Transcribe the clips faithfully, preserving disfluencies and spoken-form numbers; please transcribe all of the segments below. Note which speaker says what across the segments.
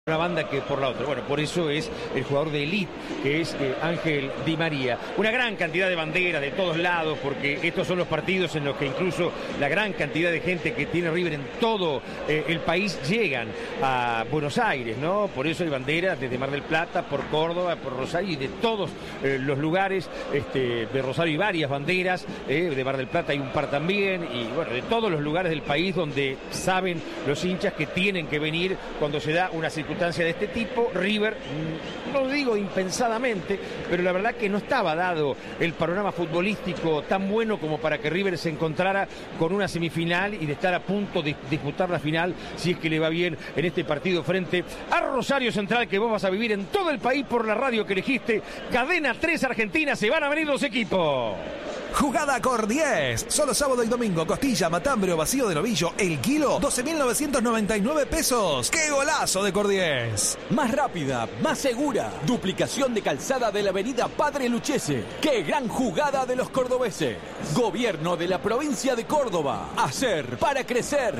Speaker 1: una banda que por la otra. Bueno, por eso es el jugador de élite, que es eh, Ángel Di María. Una gran cantidad de banderas de todos lados, porque estos son los partidos en los que incluso la gran cantidad de gente que tiene River en todo eh, el país llegan a Buenos Aires, ¿no? Por eso hay banderas desde Mar del Plata, por Córdoba, por Rosario y de todos eh, los lugares. Este, de Rosario hay varias banderas, eh, de Mar del Plata hay un par también, y bueno, de todos los lugares del país donde saben los hinchas que tienen que venir cuando se da una circunstancia de este tipo. River, no lo digo impensadamente, pero la verdad que no estaba dado el panorama futbolístico tan bueno como para que River se encontrara con una semifinal y de estar a punto de disputar la final, si es que le va bien en este partido frente a Rosario Central, que vos vas a vivir en todo el país por la radio que elegiste. Cadena tres Argentina, se van a venir los equipos.
Speaker 2: Jugada Cor diez. Solo sábado y domingo. Costilla, matambre o vacío de novillo. El kilo, doce mil novecientos noventa y nueve pesos. ¡Qué golazo de Cor diez!
Speaker 3: Más rápida, más segura. Duplicación de calzada de la avenida Padre Luchese. ¡Qué gran jugada de los cordobeses! Gobierno de la provincia de Córdoba. Hacer para crecer.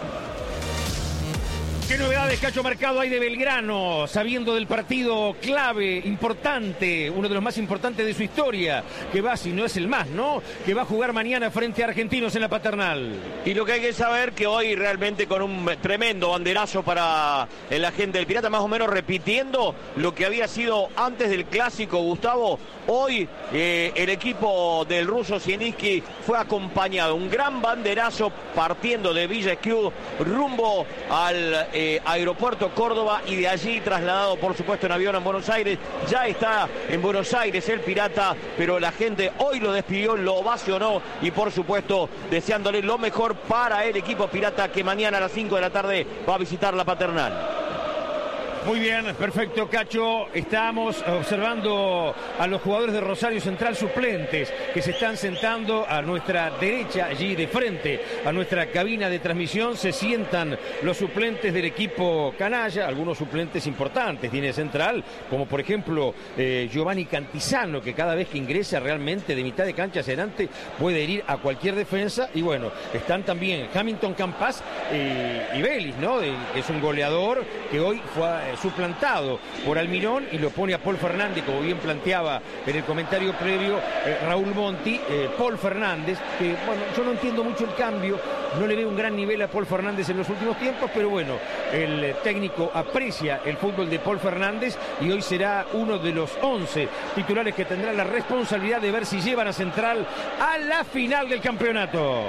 Speaker 1: ¿Qué novedades, Cacho Mercado, hay de Belgrano? Sabiendo del partido clave, importante, uno de los más importantes de su historia, que va, si no es el más, ¿no? Que va a jugar mañana frente a Argentinos en la Paternal.
Speaker 4: Y lo que hay que saber que hoy realmente con un tremendo banderazo para la gente del Pirata, más o menos repitiendo lo que había sido antes del clásico, Gustavo. Hoy eh, el equipo del ruso Zielinski fue acompañado, un gran banderazo partiendo de Villa Esquiú rumbo al eh, aeropuerto Córdoba y de allí trasladado por supuesto en avión a Buenos Aires. Ya está en Buenos Aires el Pirata, pero la gente hoy lo despidió, lo ovacionó y por supuesto deseándole lo mejor para el equipo Pirata, que mañana a las cinco de la tarde va a visitar la Paternal.
Speaker 1: Muy bien, perfecto, Cacho. Estamos observando a los jugadores de Rosario Central suplentes que se están sentando a nuestra derecha, allí de frente a nuestra cabina de transmisión. Se sientan los suplentes del equipo canalla, algunos suplentes importantes tiene Central, como por ejemplo eh, Giovanni Cantizano, que cada vez que ingresa realmente de mitad de cancha hacia adelante puede herir a cualquier defensa. Y bueno, están también Hamilton Campas eh, y Vélez, ¿no? De, que es un goleador que hoy fue eh, suplantado por Almirón y lo pone a Paul Fernández, como bien planteaba en el comentario previo eh, Raúl Monti. eh, Paul Fernández, que bueno, yo no entiendo mucho el cambio, no le veo un gran nivel a Paul Fernández en los últimos tiempos, pero bueno, el técnico aprecia el fútbol de Paul Fernández y hoy será uno de los once titulares que tendrá la responsabilidad de ver si llevan a Central a la final del campeonato.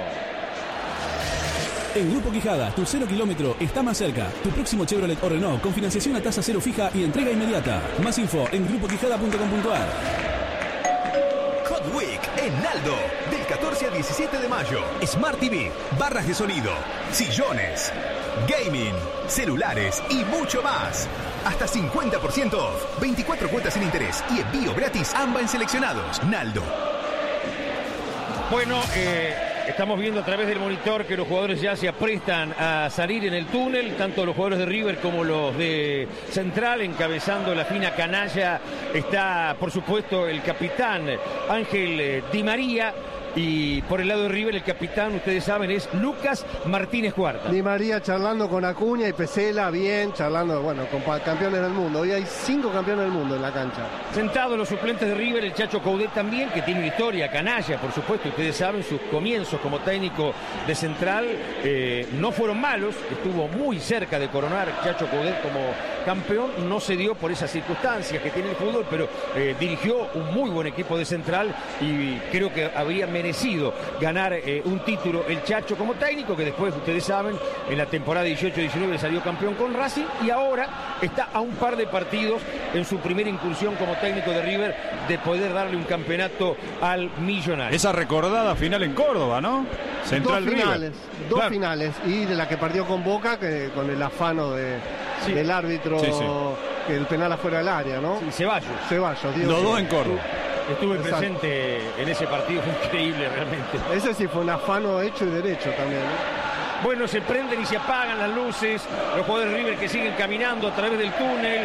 Speaker 5: En Grupo Quijada, tu cero kilómetro está más cerca. Tu próximo Chevrolet o Renault con financiación a tasa cero fija y entrega inmediata. Más info en grupo quijada punto com punto a r.
Speaker 2: Hot Week en Naldo, del catorce al diecisiete de mayo. Smart T V, barras de sonido, sillones, gaming, celulares y mucho más. Hasta cincuenta por ciento off, veinticuatro cuotas sin interés y envío gratis ambas en seleccionados. Naldo.
Speaker 1: Bueno, eh... estamos viendo a través del monitor que los jugadores ya se aprestan a salir en el túnel, tanto los jugadores de River como los de Central. Encabezando la fina canalla está, por supuesto, el capitán Ángel Di María. Y por el lado de River, el capitán, ustedes saben, es Lucas Martínez Cuarta.
Speaker 6: Di María charlando con Acuña y Pesela, bien, charlando, bueno, con campeones del mundo. Hoy hay cinco campeones del mundo en la cancha.
Speaker 1: Sentados los suplentes de River, el Chacho Coudet también, que tiene una historia canalla, por supuesto. Ustedes saben, sus comienzos como técnico de Central eh, no fueron malos. Estuvo muy cerca de coronar Chacho Coudet como campeón. No se dio por esas circunstancias que tiene el fútbol, pero eh, dirigió un muy buen equipo de Central y creo que habría merecido ganar eh, un título el Chacho como técnico, que después, ustedes saben, en la temporada dieciocho diecinueve salió campeón con Racing y ahora está a un par de partidos en su primera incursión como técnico de River de poder darle un campeonato al Millonario.
Speaker 7: Esa recordada final en Córdoba, ¿no? Central
Speaker 6: dos finales,
Speaker 7: River.
Speaker 6: dos
Speaker 7: Claro.
Speaker 6: finales, y de la que partió con Boca, que con el afano de,
Speaker 1: Sí.
Speaker 6: del árbitro,
Speaker 7: Sí, sí.
Speaker 6: que el penal afuera del área, ¿no?
Speaker 1: Sí, Ceballos.
Speaker 6: Ceballos, Diego.
Speaker 7: Los dos en Córdoba.
Speaker 1: Estuve
Speaker 6: Exacto.
Speaker 1: presente en ese partido, fue increíble realmente.
Speaker 6: Ese sí fue un afano hecho y derecho también, ¿no?
Speaker 1: Bueno, se prenden y se apagan las luces, los jugadores de River que siguen caminando a través del túnel.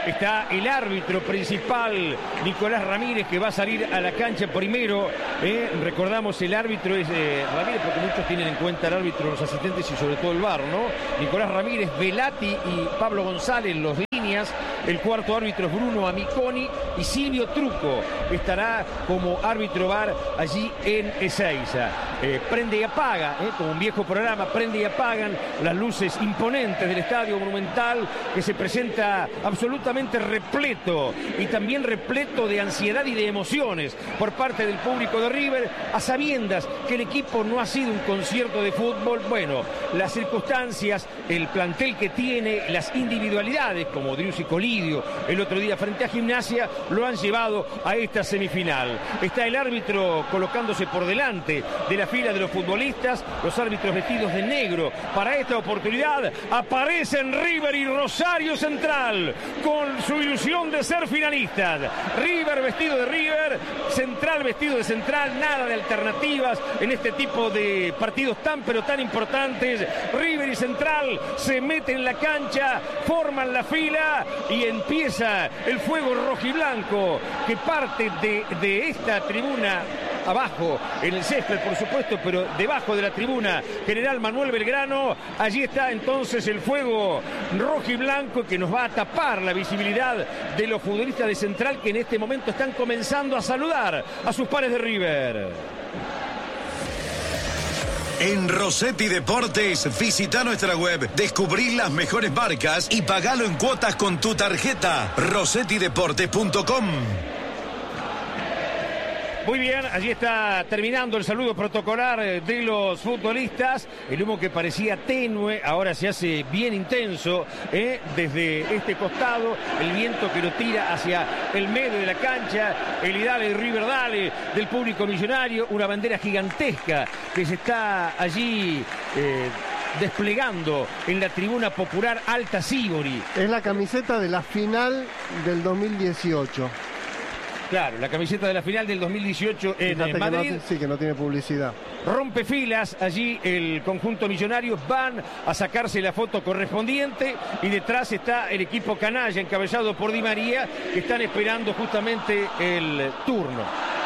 Speaker 1: está el árbitro principal, Nicolás Ramírez, que va a salir a la cancha primero. Eh, recordamos, el árbitro es eh, Ramírez, porque muchos tienen en cuenta el árbitro, los asistentes y sobre todo el V A R, ¿no? Nicolás Ramírez, Velati y Pablo González, los líneas. El cuarto árbitro es Bruno Amiconi y Silvio Truco estará como árbitro V A R allí en Ezeiza. Eh, prende y apaga, eh, como un viejo programa, prende y apagan las luces imponentes del Estadio Monumental, que se presenta absolutamente repleto y también repleto de ansiedad y de emociones por parte del público de River, a sabiendas que el equipo no ha sido un concierto de fútbol. Bueno, las circunstancias, el plantel que tiene, las individualidades como Driussi Colidio el otro día frente a Gimnasia, lo han llevado a esta semifinal. Está el árbitro colocándose por delante de la fila de los futbolistas, los árbitros vestidos de negro. Para esta oportunidad aparecen River y Rosario Central con su ilusión de ser finalistas. River vestido de River, Central vestido de Central, nada de alternativas en este tipo de partidos tan pero tan importantes. River y Central se meten en la cancha, forman la fila y empieza el fuego rojiblanco que parte de, de esta tribuna abajo, en el césped por supuesto, pero debajo de la tribuna General Manuel Belgrano. Allí está entonces el fuego rojiblanco que nos va a tapar la visibilidad de los futbolistas de Central, que en este momento están comenzando a saludar a sus pares de River.
Speaker 8: En Rossetti Deportes, visita nuestra web, descubrí las mejores marcas y pagalo en cuotas con tu tarjeta. rossetti deportes punto com.
Speaker 1: Muy bien, allí está terminando el saludo protocolar de los futbolistas. El humo que parecía tenue ahora se hace bien intenso, ¿eh? Desde este costado, el viento que lo tira hacia el medio de la cancha, el Idale y River Dale del público millonario, una bandera gigantesca que se está allí eh, desplegando en la tribuna popular Alta Sibori.
Speaker 6: Es la camiseta de la final del dos mil dieciocho.
Speaker 1: Claro, la camiseta de la final del dos mil dieciocho en
Speaker 6: Fíjate
Speaker 1: Madrid.
Speaker 6: Que no, sí, que no tiene publicidad.
Speaker 1: Rompe filas allí el conjunto millonario, van a sacarse la foto correspondiente y detrás está el equipo canalla encabezado por Di María, que están esperando justamente el turno.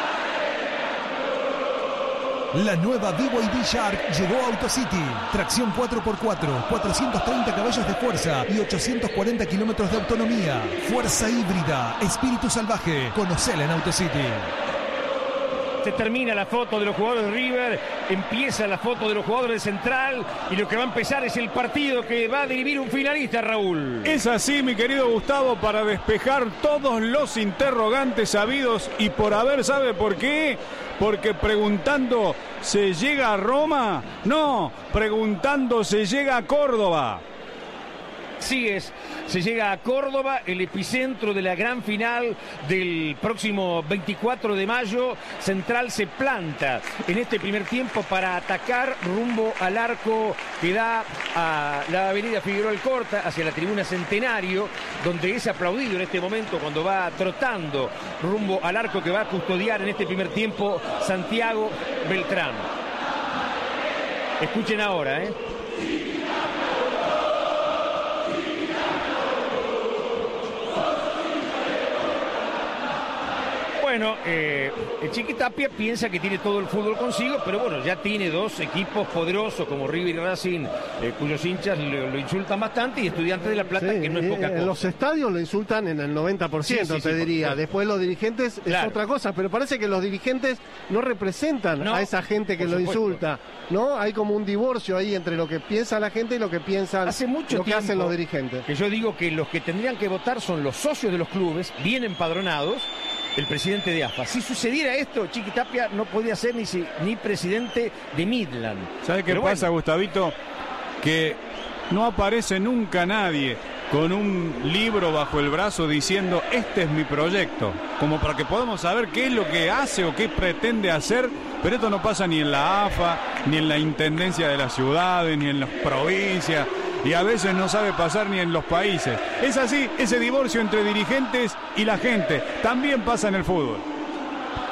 Speaker 9: La nueva B Y D Shark llegó a AutoCity. Tracción cuatro por cuatro, cuatrocientos treinta caballos de fuerza y ochocientos cuarenta kilómetros de autonomía. Fuerza híbrida, espíritu salvaje. Conocela en AutoCity.
Speaker 1: Se termina la foto de los jugadores de River, empieza la foto de los jugadores de Central y lo que va a empezar es el partido que va a dirimir un finalista, Raúl.
Speaker 7: Es así, mi querido Gustavo, para despejar todos los interrogantes habidos y por haber. ¿Sabe por qué? Porque preguntando ¿se llega a Roma? No, preguntando ¿se llega a Córdoba?
Speaker 1: Así es, se llega a Córdoba, el epicentro de la gran final del próximo veinticuatro de mayo. Central se planta en este primer tiempo para atacar rumbo al arco que da a la avenida Figueroa Alcorta, hacia la tribuna Centenario, donde es aplaudido en este momento cuando va trotando rumbo al arco que va a custodiar en este primer tiempo Santiago Beltrán. Escuchen ahora, ¿eh? Bueno, eh, el Chiqui Tapia piensa que tiene todo el fútbol consigo, pero bueno, ya tiene dos equipos poderosos como River y Racing, eh, cuyos hinchas lo, lo insultan bastante, y Estudiantes de La Plata, sí, que no es poca
Speaker 6: en
Speaker 1: cosa.
Speaker 6: En los estadios lo insultan en el noventa por ciento, sí, sí, te sí, diría. Después los dirigentes claro. es otra cosa, pero parece que los dirigentes no representan no, a esa gente que lo supuesto. insulta, ¿no? Hay como un divorcio ahí entre lo que piensa la gente y lo que piensan,
Speaker 1: Hace mucho
Speaker 6: lo que hacen los dirigentes.
Speaker 1: Que yo digo que los que tendrían que votar son los socios de los clubes, bien empadronados, el presidente de A F A. Si sucediera esto, Chiqui Tapia no podía ser ni, ni presidente de Midland.
Speaker 7: ¿Sabe qué
Speaker 1: Pero
Speaker 7: pasa,
Speaker 1: bueno.
Speaker 7: Gustavito? Que no aparece nunca nadie con un libro bajo el brazo diciendo este es mi proyecto, como para que podamos saber qué es lo que hace o qué pretende hacer, pero esto no pasa ni en la A F A, ni en la Intendencia de las ciudades, ni en las provincias, y a veces no sabe pasar ni en los países. Es así, ese divorcio entre dirigentes y la gente también pasa en el fútbol.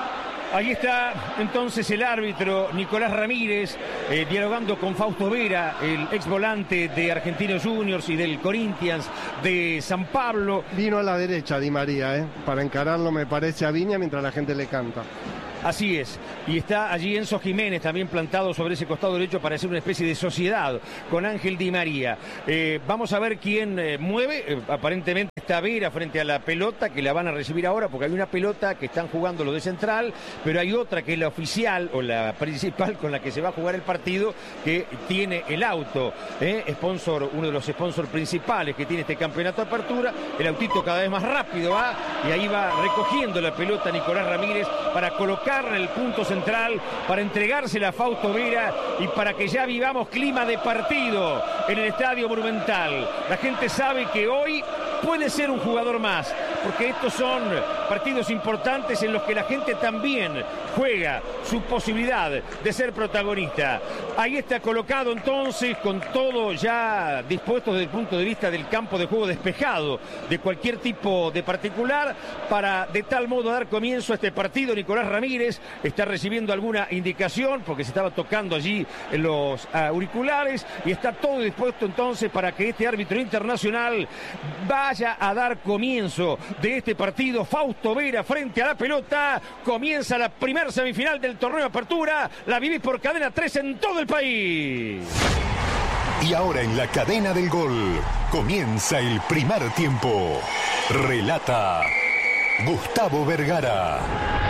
Speaker 1: Ahí está entonces el árbitro Nicolás Ramírez eh, dialogando con Fausto Vera, el ex volante de Argentinos Juniors y del Corinthians de San Pablo.
Speaker 6: Vino a la derecha Di María, eh, para encararlo me parece a Viña mientras la gente le canta.
Speaker 1: Así es, y está allí Enzo Jiménez también plantado sobre ese costado derecho para hacer una especie de sociedad con Ángel Di María. Eh, vamos a ver quién eh, mueve, eh, aparentemente está Vera frente a la pelota que la van a recibir ahora porque hay una pelota que están jugando los de Central, pero hay otra que es la oficial o la principal con la que se va a jugar el partido que tiene el auto, eh, sponsor, uno de los sponsors principales que tiene este campeonato de apertura, el autito cada vez más rápido va y ahí va recogiendo la pelota Nicolás Ramírez para colocar en el punto central, para entregársela a Fausto Vera y para que ya vivamos clima de partido en el Estadio Monumental. La gente sabe que hoy puede ser un jugador más, porque estos son partidos importantes en los que la gente también juega su posibilidad de ser protagonista. Ahí está colocado entonces, con todo ya dispuesto desde el punto de vista del campo de juego despejado de cualquier tipo de particular, para de tal modo dar comienzo a este partido. Nicolás Ramírez está recibiendo alguna indicación porque se estaba tocando allí en los auriculares y está todo dispuesto entonces para que este árbitro internacional vaya a dar comienzo de este partido. Fausto Vera frente a la pelota. Comienza la primera semifinal del torneo de apertura. La vivís por Cadena tres en todo el país.
Speaker 2: Y ahora en la cadena del gol comienza el primer tiempo. Relata Gustavo Vergara.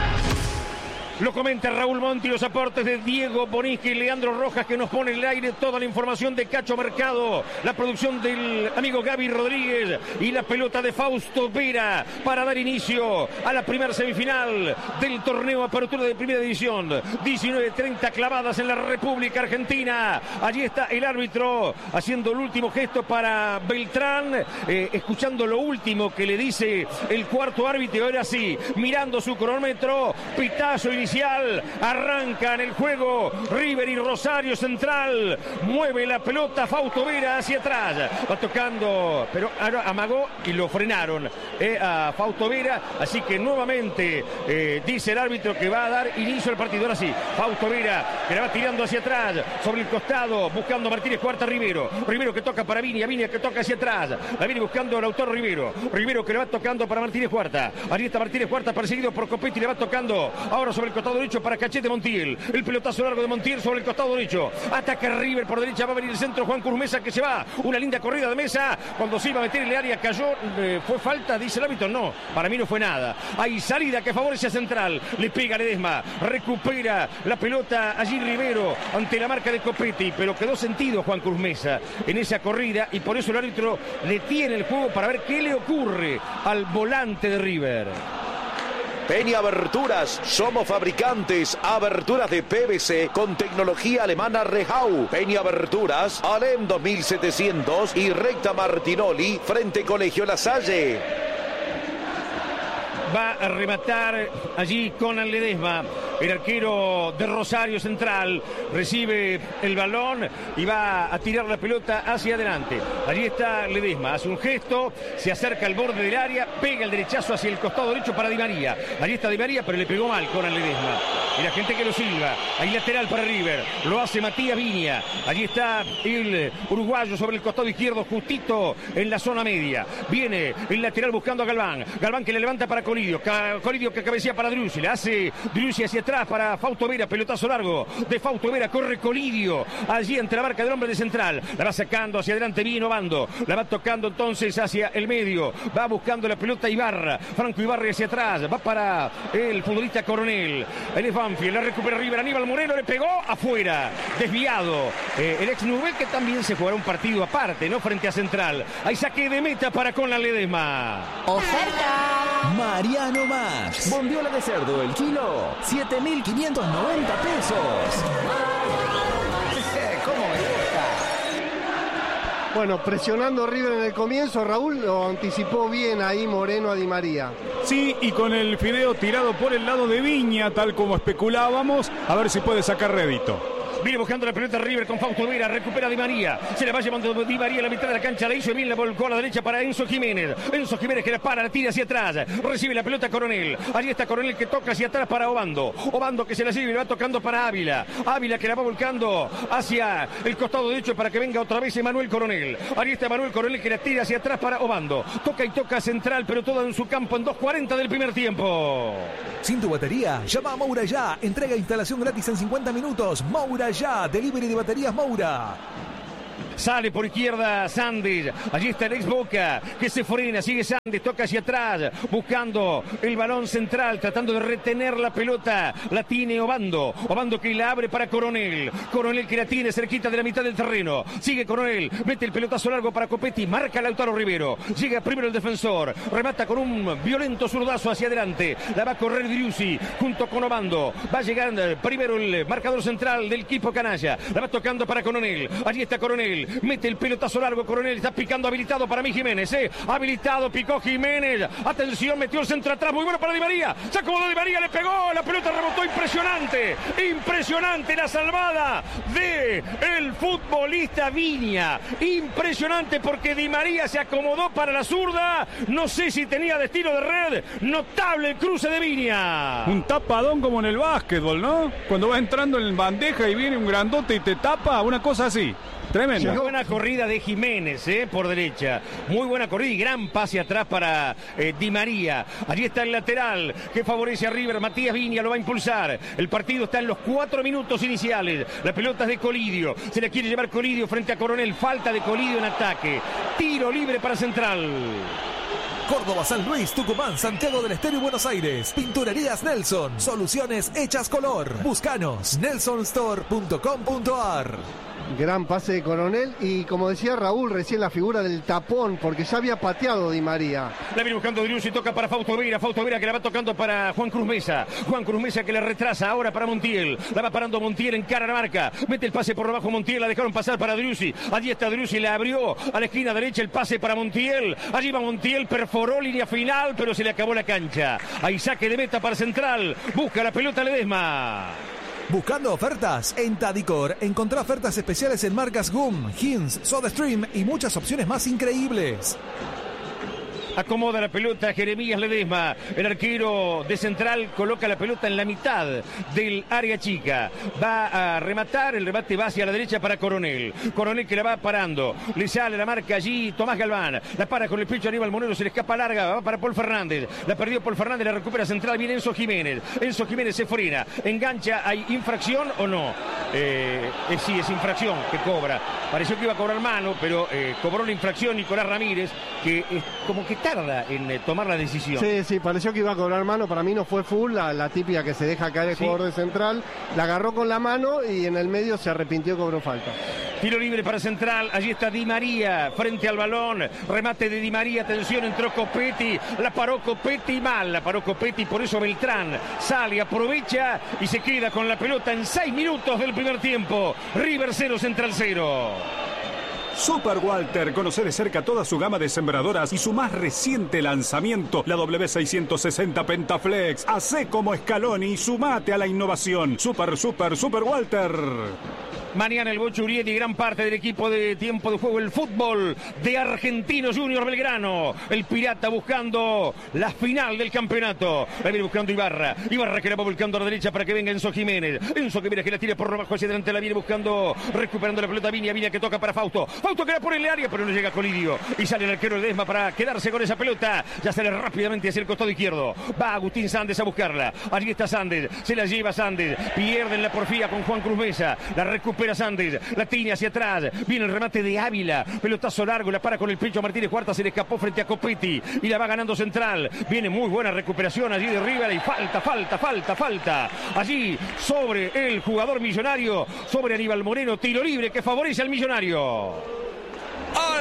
Speaker 1: Lo comenta Raúl Monti, los aportes de Diego Bonisca y Leandro Rojas, que nos pone en el aire toda la información de Cacho Mercado, la producción del amigo Gaby Rodríguez y la pelota de Fausto Vera para dar inicio a la primera semifinal del torneo apertura de primera división. diecinueve treinta clavadas en la República Argentina. Allí está el árbitro haciendo el último gesto para Beltrán, eh, escuchando lo último que le dice el cuarto árbitro. Ahora sí, mirando su cronómetro, pitazo inicial. Arranca en el juego River y Rosario Central. Mueve la pelota Fausto Vera hacia atrás. Va tocando, pero ahora amagó y lo frenaron eh, a Fausto Vera. Así que nuevamente eh, dice el árbitro que va a dar inicio al partido. Ahora sí, Fausto Vera que la va tirando hacia atrás, sobre el costado, buscando a Martínez Cuarta. Rivero. Rivero que toca para Viña. Viña que toca hacia atrás. La viene buscando el autor Rivero. Rivero que le va tocando para Martínez Cuarta. Ahí está Martínez Cuarta perseguido por Copetti. Le va tocando ahora sobre el costado derecho para Cachete Montiel. El pelotazo largo de Montiel sobre el costado derecho. Ataca River por derecha. Va a venir el centro Juan Cruz Mesa que se va. Una linda corrida de Mesa. Cuando se iba a meter en el área cayó. Eh, ¿Fue falta? Dice el árbitro. No, para mí no fue nada. Hay salida que favorece a Central. Le pega Ledesma. Recupera la pelota allí Rivero ante la marca de Copetti. Pero quedó sentido Juan Cruz Mesa en esa corrida y por eso el árbitro le tiene el juego para ver qué le ocurre al volante de River.
Speaker 10: Peña Aberturas, somos fabricantes, aberturas de P V C con tecnología alemana Rehau. Peña Aberturas, Alem dos mil setecientos y recta Martinoli, frente Colegio La Salle.
Speaker 1: Va a rematar allí Conan Ledesma, el arquero de Rosario Central. Recibe el balón y va a tirar la pelota hacia adelante. Allí está Ledesma, hace un gesto, se acerca al borde del área, pega el derechazo hacia el costado derecho para Di María. Allí está Di María, pero le pegó mal Conan Ledesma. Y la gente que lo silba. Ahí lateral para River. Lo hace Matías Viña. Allí está el uruguayo sobre el costado izquierdo, justito en la zona media. Viene el lateral buscando a Galván. Galván que le levanta para Colidio. Colidio que cabecea para Driussi. Le hace Driussi hacia atrás para Fausto Vera. Pelotazo largo de Fausto Vera. Corre Colidio allí ante la marca del hombre de Central. La va sacando hacia adelante bien Obando. La va tocando entonces hacia el medio. Va buscando la pelota Ibarra. Franco Ibarra hacia atrás. Va para el futbolista Coronel. Él es Banfield. La recupera River. Aníbal Moreno le pegó afuera. Desviado. Eh, el ex Nubel que también se jugará un partido aparte, ¿no? Frente a Central. Hay saque de meta para Conan Ledesma.
Speaker 3: Oferta. Mariano Más. Bondiola de cerdo el kilo. siete mil quinientos noventa pesos.
Speaker 6: ¿Cómo me gusta? Bueno, presionando River en el comienzo, Raúl lo anticipó bien ahí Moreno a Di María.
Speaker 7: Sí, y con el fideo tirado por el lado de Viña, tal como especulábamos, a ver si puede sacar rédito.
Speaker 1: Viene buscando la pelota River con Fausto Vera. Recupera Di María. Se la va llevando Di María a la mitad de la cancha. La hizo bien, la volcó a la derecha para Enzo Jiménez. Enzo Jiménez que la para, la tira hacia atrás. Recibe la pelota Coronel. Allí está Coronel que toca hacia atrás para Obando. Obando que se la sigue y le va tocando para Ávila. Ávila que la va volcando hacia el costado derecho para que venga otra vez Emanuel Coronel. Allí está Emanuel Coronel que la tira hacia atrás para Obando. Toca y toca central, pero todo en su campo en dos cuarenta del primer tiempo.
Speaker 9: Sin tu batería, llama a Moura ya. Entrega e instalación gratis en cincuenta minutos. Moura ya. Delivery de baterías Moura.
Speaker 1: Sale por izquierda Sandes. Allí está el ex Boca que se frena. Sigue Sandes. Toca hacia atrás. Buscando el balón central. Tratando de retener la pelota. La tiene Obando. Obando que la abre para Coronel. Coronel que la tiene cerquita de la mitad del terreno. Sigue Coronel. Mete el pelotazo largo para Copetti. Marca Lautaro Rivero. Llega primero el defensor. Remata con un violento zurdazo hacia adelante. La va a correr Driussi junto con Obando. Va llegando primero el marcador central del equipo canalla. La va tocando para Coronel. Allí está Coronel. Mete el pelotazo largo, Coronel está picando, habilitado para mí Jiménez, eh. habilitado, picó Jiménez, atención, metió el centro atrás, muy bueno para Di María, se acomodó Di María, le pegó, la pelota rebotó, impresionante, impresionante la salvada de el futbolista Viña, impresionante porque Di María se acomodó para la zurda, no sé si tenía destino de red, notable el cruce de Viña.
Speaker 7: Un tapadón como en el básquetbol, ¿no? Cuando vas entrando en bandeja y viene un grandote y te tapa, una cosa así. Tremenda.
Speaker 1: Muy buena corrida de Jiménez, eh, por derecha. Muy buena corrida y gran pase atrás para eh, Di María. Allí está el lateral que favorece a River. Matías Viña lo va a impulsar. El partido está en los cuatro minutos iniciales. La pelota es de Colidio. Se la quiere llevar Colidio frente a Coronel. Falta de Colidio en ataque. Tiro libre para Central.
Speaker 9: Córdoba, San Luis, Tucumán, Santiago del Estero y Buenos Aires. Pinturerías Nelson. Soluciones hechas color. Búscanos. nelson store punto com punto a r.
Speaker 6: Gran pase de Coronel y como decía Raúl recién, la figura del tapón porque ya había pateado Di María.
Speaker 1: La viene buscando Driussi, toca para Fausto Vera, Fausto Vera que la va tocando para Juan Cruz Mesa, Juan Cruz Mesa que le retrasa ahora para Montiel, la va parando Montiel en cara a la marca, mete el pase por debajo Montiel, la dejaron pasar para Driussi, allí está Driussi, la abrió a la esquina derecha el pase para Montiel, allí va Montiel, perforó línea final pero se le acabó la cancha, ahí saque de meta para Central, busca la pelota Ledesma.
Speaker 9: Buscando ofertas en Tadicor, encontrá ofertas especiales en marcas Gum, Hins, SodaStream y muchas opciones más increíbles.
Speaker 1: Acomoda la pelota Jeremías Ledesma. El arquero de Central coloca la pelota en la mitad del área chica. Va a rematar. El remate va hacia la derecha para Coronel. Coronel que la va parando. Le sale la marca allí Tomás Galván. La para con el pecho Aníbal Monero. Se le escapa larga. Va para Paul Fernández. La perdió Paul Fernández. La recupera Central. Viene Enzo Jiménez. Enzo Jiménez se frena. Engancha. ¿Hay infracción o no? Eh, eh, sí, es infracción que cobra. Pareció que iba a cobrar mano, pero eh, cobró la infracción Nicolás Ramírez, que eh, como que tarda en eh, tomar la decisión.
Speaker 6: Sí, sí, pareció que iba a cobrar mano. Para mí no fue full, la, la típica que se deja caer el sí. jugador de Central. La agarró con la mano y en el medio se arrepintió, cobró falta.
Speaker 1: Tiro libre para Central, allí está Di María, frente al balón, remate de Di María, atención, entró Copetti, la paró Copetti mal, la paró Copetti, por eso Beltrán sale, aprovecha y se queda con la pelota en seis minutos del primer tiempo. River cero, Central cero.
Speaker 5: Super Walter, conoce de cerca toda su gama de sembradoras y su más reciente lanzamiento, la W seiscientos sesenta Pentaflex. Hacé como Scaloni y sumate a la innovación. Super, super, Super Walter.
Speaker 1: Mañana el Bocho Urieti, gran parte del equipo de tiempo de juego, el fútbol de Argentinos Juniors Belgrano. El Pirata buscando la final del campeonato. La viene buscando Ibarra. Ibarra que la va volcando a la derecha para que venga Enzo Jiménez. Enzo Jiménez que la tira por abajo hacia adelante. La viene buscando, recuperando la pelota Viña. Viña que toca para Fausto. Fausto que la pone en el área, pero no llega Colidio. Y sale el arquero Ledesma para quedarse con esa pelota. Ya sale rápidamente hacia el costado izquierdo. Va Agustín Sandes a buscarla. Allí está Sandes. Se la lleva Sandes. Pierden la porfía con Juan Cruz Mesa. La recupera Sandes, la tiene hacia atrás, viene el remate de Ávila, pelotazo largo, la para con el pecho a Martínez Cuarta, se le escapó frente a Copetti y la va ganando Central. Viene muy buena recuperación allí de River y falta, falta, falta, falta. Allí sobre el jugador millonario, sobre Aníbal Moreno, tiro libre que favorece al millonario.
Speaker 3: Al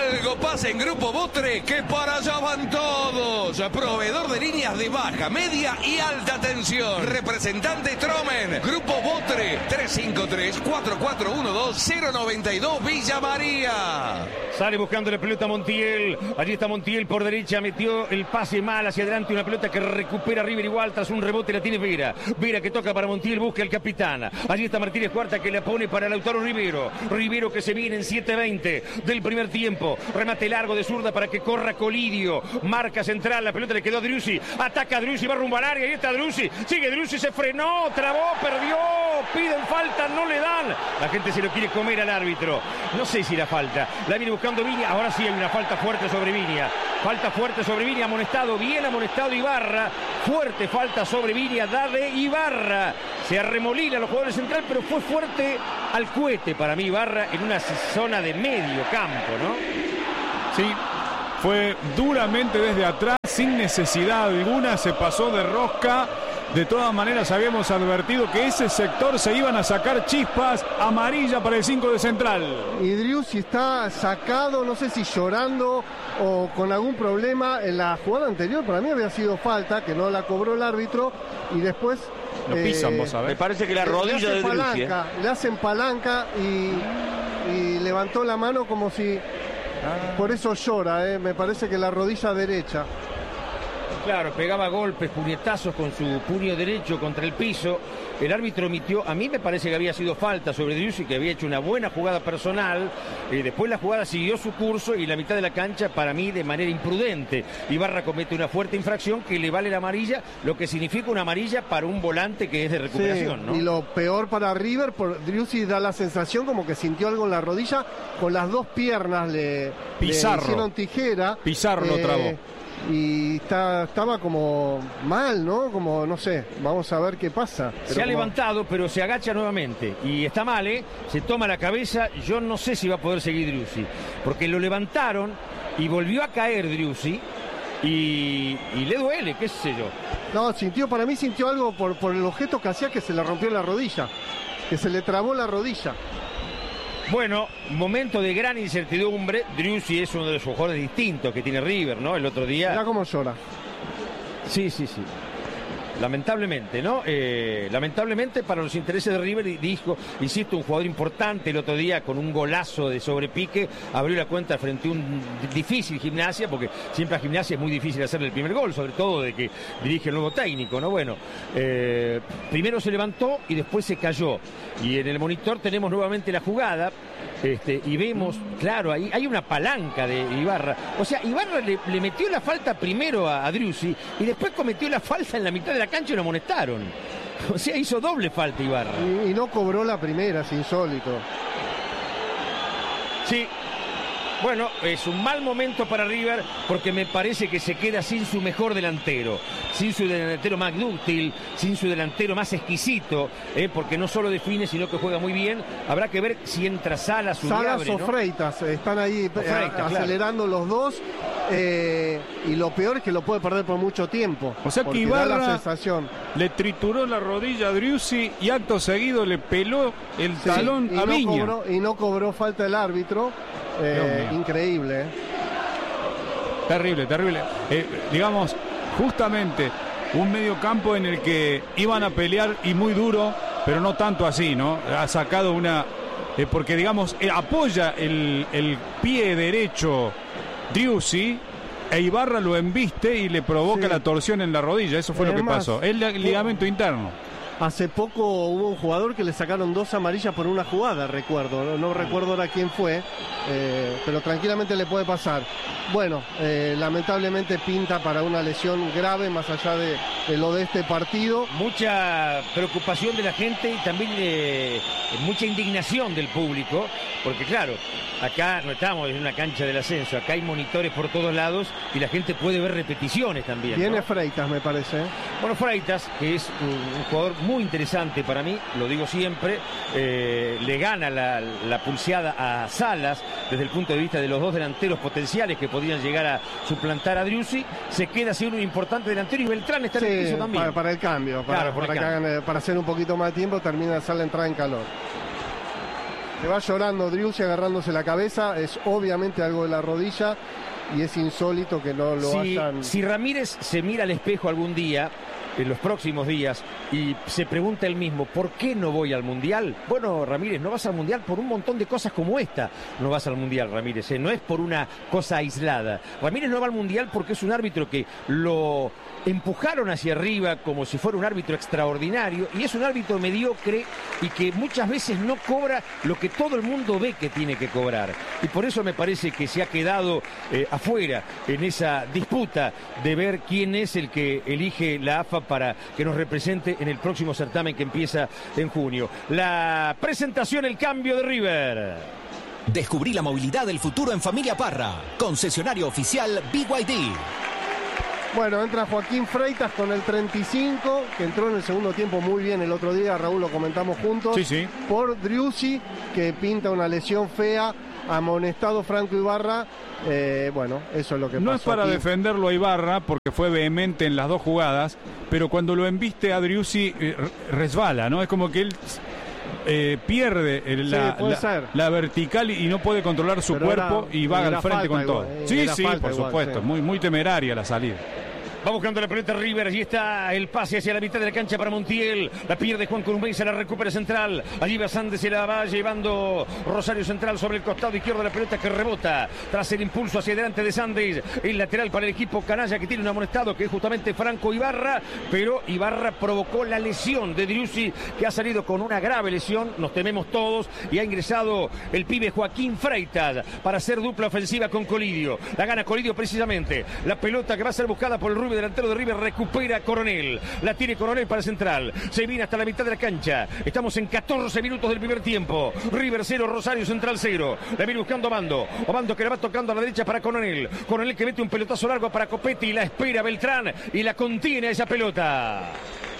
Speaker 11: algo pasa en Grupo Botre, que para allá van todos. Proveedor de líneas de baja, media y alta tensión. Representante Stromen. Grupo Botre, tres cinco tres, cuatro cuatro uno dos, cero nueve dos, Villa María.
Speaker 1: Sale buscando la pelota Montiel. Allí está Montiel por derecha. Metió el pase mal hacia adelante. Una pelota que recupera River igual. Tras un rebote la tiene Vera. Vera que toca para Montiel. Busca el capitán. Allí está Martínez Cuarta que la pone para Lautaro Rivero. Rivero que se viene en siete veinte del primer tiempo. Remate largo de zurda para que corra Colidio. Marca central. La pelota le quedó a Driussi. Ataca a Driussi. Va rumbo al área. Ahí está Driussi. Sigue Driussi. Se frenó. Trabó. Perdió. Piden falta. No le dan. La gente se lo quiere comer al árbitro. No sé si la falta. La viene buscando Viña, ahora sí hay una falta fuerte sobre Viña, falta fuerte sobre Viña, amonestado, bien amonestado Ibarra, fuerte falta sobre Viña, da de Ibarra, se arremolina los jugadores centrales, pero fue fuerte al cohete para mí Ibarra en una zona de medio campo, ¿no?
Speaker 7: Sí, fue duramente desde atrás, sin necesidad alguna, se pasó de rosca. De todas maneras habíamos advertido que ese sector se iban a sacar chispas. Amarilla para el cinco de Central.
Speaker 6: Y Driussi está sacado, no sé si llorando o con algún problema. En la jugada anterior para mí había sido falta, que no la cobró el árbitro. Y después
Speaker 7: lo pisan, eh, vos sabés.
Speaker 4: Me parece que la rodilla de Driussi, ¿eh?
Speaker 6: Le hacen palanca y, y levantó la mano como si... Ah. Por eso llora, eh. Me parece que la rodilla derecha.
Speaker 1: Claro, pegaba golpes, puñetazos con su puño derecho contra el piso. El árbitro emitió, a mí me parece que había sido falta sobre Driussi, que había hecho una buena jugada personal. Eh, después la jugada siguió su curso y la mitad de la cancha, para mí, de manera imprudente. Ibarra comete una fuerte infracción que le vale la amarilla, lo que significa una amarilla para un volante que es de recuperación,
Speaker 6: sí,
Speaker 1: ¿no?
Speaker 6: Y lo peor para River, por Driussi da la sensación como que sintió algo en la rodilla, con las dos piernas le,
Speaker 7: Pizarro.
Speaker 6: le hicieron tijera.
Speaker 7: Pizarro eh, lo trabó.
Speaker 6: Y está, estaba como mal, ¿no? Como, no sé, vamos a ver qué pasa.
Speaker 1: Pero se ha como... levantado, pero se agacha nuevamente. Y está mal, ¿eh? Se toma la cabeza. Yo no sé si va a poder seguir Driussi. Porque lo levantaron y volvió a caer Driussi. Y, y le duele, qué sé yo.
Speaker 6: No, sintió, para mí sintió algo por, por el objeto que hacía, que se le rompió la rodilla. Que se le trabó la rodilla.
Speaker 1: Bueno, momento de gran incertidumbre. Driussi es uno de los jugadores distintos que tiene River, ¿no? El otro día...
Speaker 6: Mirá cómo llora.
Speaker 1: Sí, sí, sí. Lamentablemente, ¿no? Eh, lamentablemente para los intereses de River, dijo, insisto, un jugador importante el otro día con un golazo de sobrepique, abrió la cuenta frente a un difícil Gimnasia, porque siempre a Gimnasia es muy difícil hacerle el primer gol, sobre todo de que dirige el nuevo técnico, ¿no? Bueno, eh, primero se levantó y después se cayó. Y en el monitor tenemos nuevamente la jugada. Este, y vemos, claro, ahí hay una palanca de Ibarra. O sea, Ibarra le, le metió la falta primero a, a Driussi y después cometió la falta en la mitad de la cancha y lo amonestaron. O sea, hizo doble falta Ibarra.
Speaker 6: Y, y no cobró la primera, es insólito.
Speaker 1: Sí. Bueno, es un mal momento para River porque me parece que se queda sin su mejor delantero, sin su delantero más dúctil, sin su delantero más exquisito, eh, porque no solo define, sino que juega muy bien. Habrá que ver si entra Salas,
Speaker 6: Salas
Speaker 1: Uliabre,
Speaker 6: o
Speaker 1: ¿no?
Speaker 6: Freitas, están ahí
Speaker 1: Freitas,
Speaker 6: acelerando claro. los dos, eh, y lo peor es que lo puede perder por mucho tiempo.
Speaker 7: O sea que Ibarra la sensación. Le trituró la rodilla a Driussi y acto seguido le peló el sí, talón a
Speaker 6: no
Speaker 7: Viña.
Speaker 6: Cobró, y no cobró falta el árbitro. Eh, increíble. ¿eh?
Speaker 7: Terrible, terrible. Eh, digamos, justamente un medio campo en el que iban a pelear y muy duro, pero no tanto así, ¿no? Ha sacado una... Eh, porque, digamos, eh, apoya el, el pie derecho Driussi e Ibarra lo embiste y le provoca sí. la torsión en la rodilla. Eso fue Además, lo que pasó. El ligamento interno.
Speaker 6: Hace poco hubo un jugador que le sacaron dos amarillas por una jugada, recuerdo. No, no recuerdo ahora quién fue, eh, pero tranquilamente le puede pasar. Bueno, eh, lamentablemente pinta para una lesión grave, más allá de, de lo de este partido.
Speaker 1: Mucha preocupación de la gente y también eh, mucha indignación del público, porque claro, acá no estamos en una cancha del ascenso, acá hay monitores por todos lados y la gente puede ver repeticiones también.
Speaker 6: Viene
Speaker 1: ¿no?
Speaker 6: Freitas, me parece.
Speaker 1: Bueno, Freitas, que es un, un jugador muy interesante para mí, lo digo siempre, eh, le gana la, la pulseada a Salas desde el punto de vista de los dos delanteros potenciales que podían llegar a suplantar a Driussi, se queda siendo un importante delantero y Beltrán está
Speaker 6: sí,
Speaker 1: en el piso también.
Speaker 6: Para, para el cambio, para,
Speaker 1: claro,
Speaker 6: para,
Speaker 1: el
Speaker 6: que
Speaker 1: cambio.
Speaker 6: Hagan, para hacer un poquito más de tiempo, termina de hacer la entrada en calor. Se va llorando Driussi agarrándose la cabeza, es obviamente algo de la rodilla y es insólito que no lo
Speaker 1: si,
Speaker 6: hayan...
Speaker 1: Si Ramírez se mira al espejo algún día, en los próximos días, y se pregunta él mismo, ¿por qué no voy al Mundial? Bueno, Ramírez, no vas al Mundial por un montón de cosas como esta. No vas al Mundial, Ramírez, ¿eh? No es por una cosa aislada. Ramírez no va al Mundial porque es un árbitro que lo empujaron hacia arriba como si fuera un árbitro extraordinario, y es un árbitro mediocre y que muchas veces no cobra lo que todo el mundo ve que tiene que cobrar. Y por eso me parece que se ha quedado eh, afuera en esa disputa de ver quién es el que elige la A F A para que nos represente en el próximo certamen que empieza en junio. La presentación, el cambio de River.
Speaker 3: Descubrí la movilidad del futuro en Familia Parra. Concesionario oficial B Y D.
Speaker 6: Bueno, entra Joaquín Freitas con el treinta y cinco, que entró en el segundo tiempo muy bien el otro día, Raúl, lo comentamos juntos.
Speaker 7: Sí, sí.
Speaker 6: Por Driussi, que pinta una lesión fea, amonestado Franco Ibarra. Eh, bueno, eso es lo que pasó.
Speaker 7: No es para
Speaker 6: aquí.
Speaker 7: defenderlo a Ibarra, porque fue vehemente en las dos jugadas, pero cuando lo embiste a Driussi, eh, resbala, ¿no? Es como que él... Eh, pierde el, la,
Speaker 6: sí,
Speaker 7: la, la vertical y no puede controlar su
Speaker 6: pero
Speaker 7: cuerpo
Speaker 6: era,
Speaker 7: y va al frente con
Speaker 6: igual,
Speaker 7: todo.
Speaker 6: eh,
Speaker 7: Sí, sí, por
Speaker 6: igual,
Speaker 7: supuesto,
Speaker 6: sí.
Speaker 7: muy, muy temeraria la salida.
Speaker 1: Va buscando la pelota River, allí está el pase hacia la mitad de la cancha para Montiel, la pierde Juan Cruz, se la recupera Central, allí Basande se la va llevando Rosario Central sobre el costado izquierdo de la pelota que rebota, tras el impulso hacia adelante de Sandes, el lateral para el equipo canalla que tiene un amonestado que es justamente Franco Ibarra, pero Ibarra provocó la lesión de Driussi, que ha salido con una grave lesión, nos tememos todos, y ha ingresado el pibe Joaquín Freitas para hacer dupla ofensiva con Colidio, la gana Colidio precisamente, la pelota que va a ser buscada por el Rubio delantero de River, recupera Coronel, la tiene Coronel para Central, se viene hasta la mitad de la cancha, estamos en catorce minutos del primer tiempo, River cero, Rosario Central cero, la viene buscando Obando, Obando que la va tocando a la derecha para Coronel, Coronel que mete un pelotazo largo para Copetti, la espera Beltrán y la contiene a esa pelota.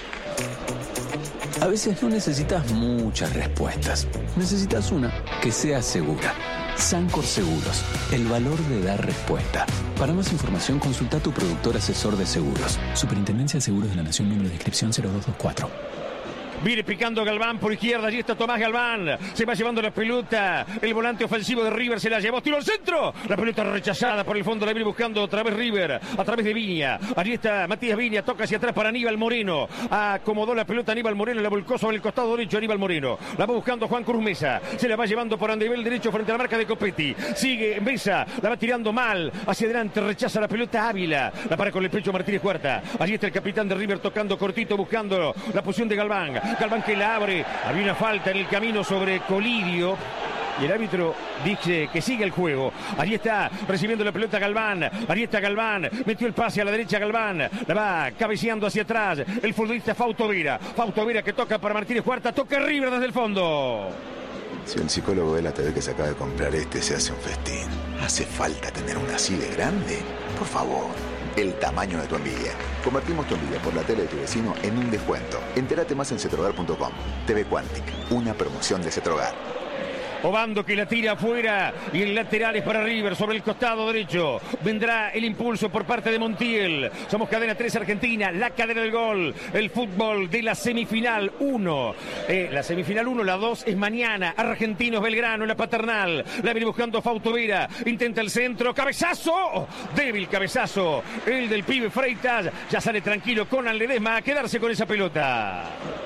Speaker 12: A veces no necesitas muchas respuestas, necesitas una que sea segura. Sancor Seguros, el valor de dar respuesta. Para más información, consulta a tu productor asesor de seguros. Superintendencia de Seguros de la Nación, número de inscripción cero dos dos cuatro.
Speaker 1: Viene picando Galván por izquierda, allí está Tomás Galván, se va llevando la pelota, el volante ofensivo de River se la llevó, tiro al centro, la pelota rechazada por el fondo, la viene buscando otra vez River, a través de Viña, allí está Matías Viña, toca hacia atrás para Aníbal Moreno, acomodó la pelota Aníbal Moreno, la volcó sobre el costado derecho Aníbal Moreno, la va buscando Juan Cruz Mesa, se la va llevando por andebel derecho frente a la marca de Copetti, sigue Mesa, la va tirando mal, hacia adelante, rechaza la pelota Ávila, la para con el pecho Martínez Huerta, allí está el capitán de River tocando cortito, buscando la posición de Galván, Galván que la abre, había una falta en el camino sobre Colidio y el árbitro dice que sigue el juego. Allí está recibiendo la pelota Galván, allí está Galván, metió el pase a la derecha Galván, la va cabeceando hacia atrás el futbolista Fausto Vera, Fausto Vera que toca para Martínez Huerta, toca River desde el fondo.
Speaker 13: Si el psicólogo ve la T V que se acaba de comprar este, se hace un festín. ¿Hace falta tener una así de grande? Por favor. El tamaño de tu envidia. Convertimos tu envidia por la tele de tu vecino en un descuento. Entérate más en cetrogar punto com. T V Quantic, una promoción de Cetrogar.
Speaker 1: Obando que la tira afuera y el lateral es para River sobre el costado derecho. Vendrá el impulso por parte de Montiel. Somos cadena tres Argentina, la cadena del gol. El fútbol de la semifinal uno. Eh, la semifinal uno, la dos es mañana. Argentinos Belgrano en la Paternal. La viene buscando Fausto Vera. Intenta el centro. ¡Cabezazo! Débil cabezazo. El del pibe Freitas. Ya sale tranquilo Conan Ledesma a quedarse con esa pelota.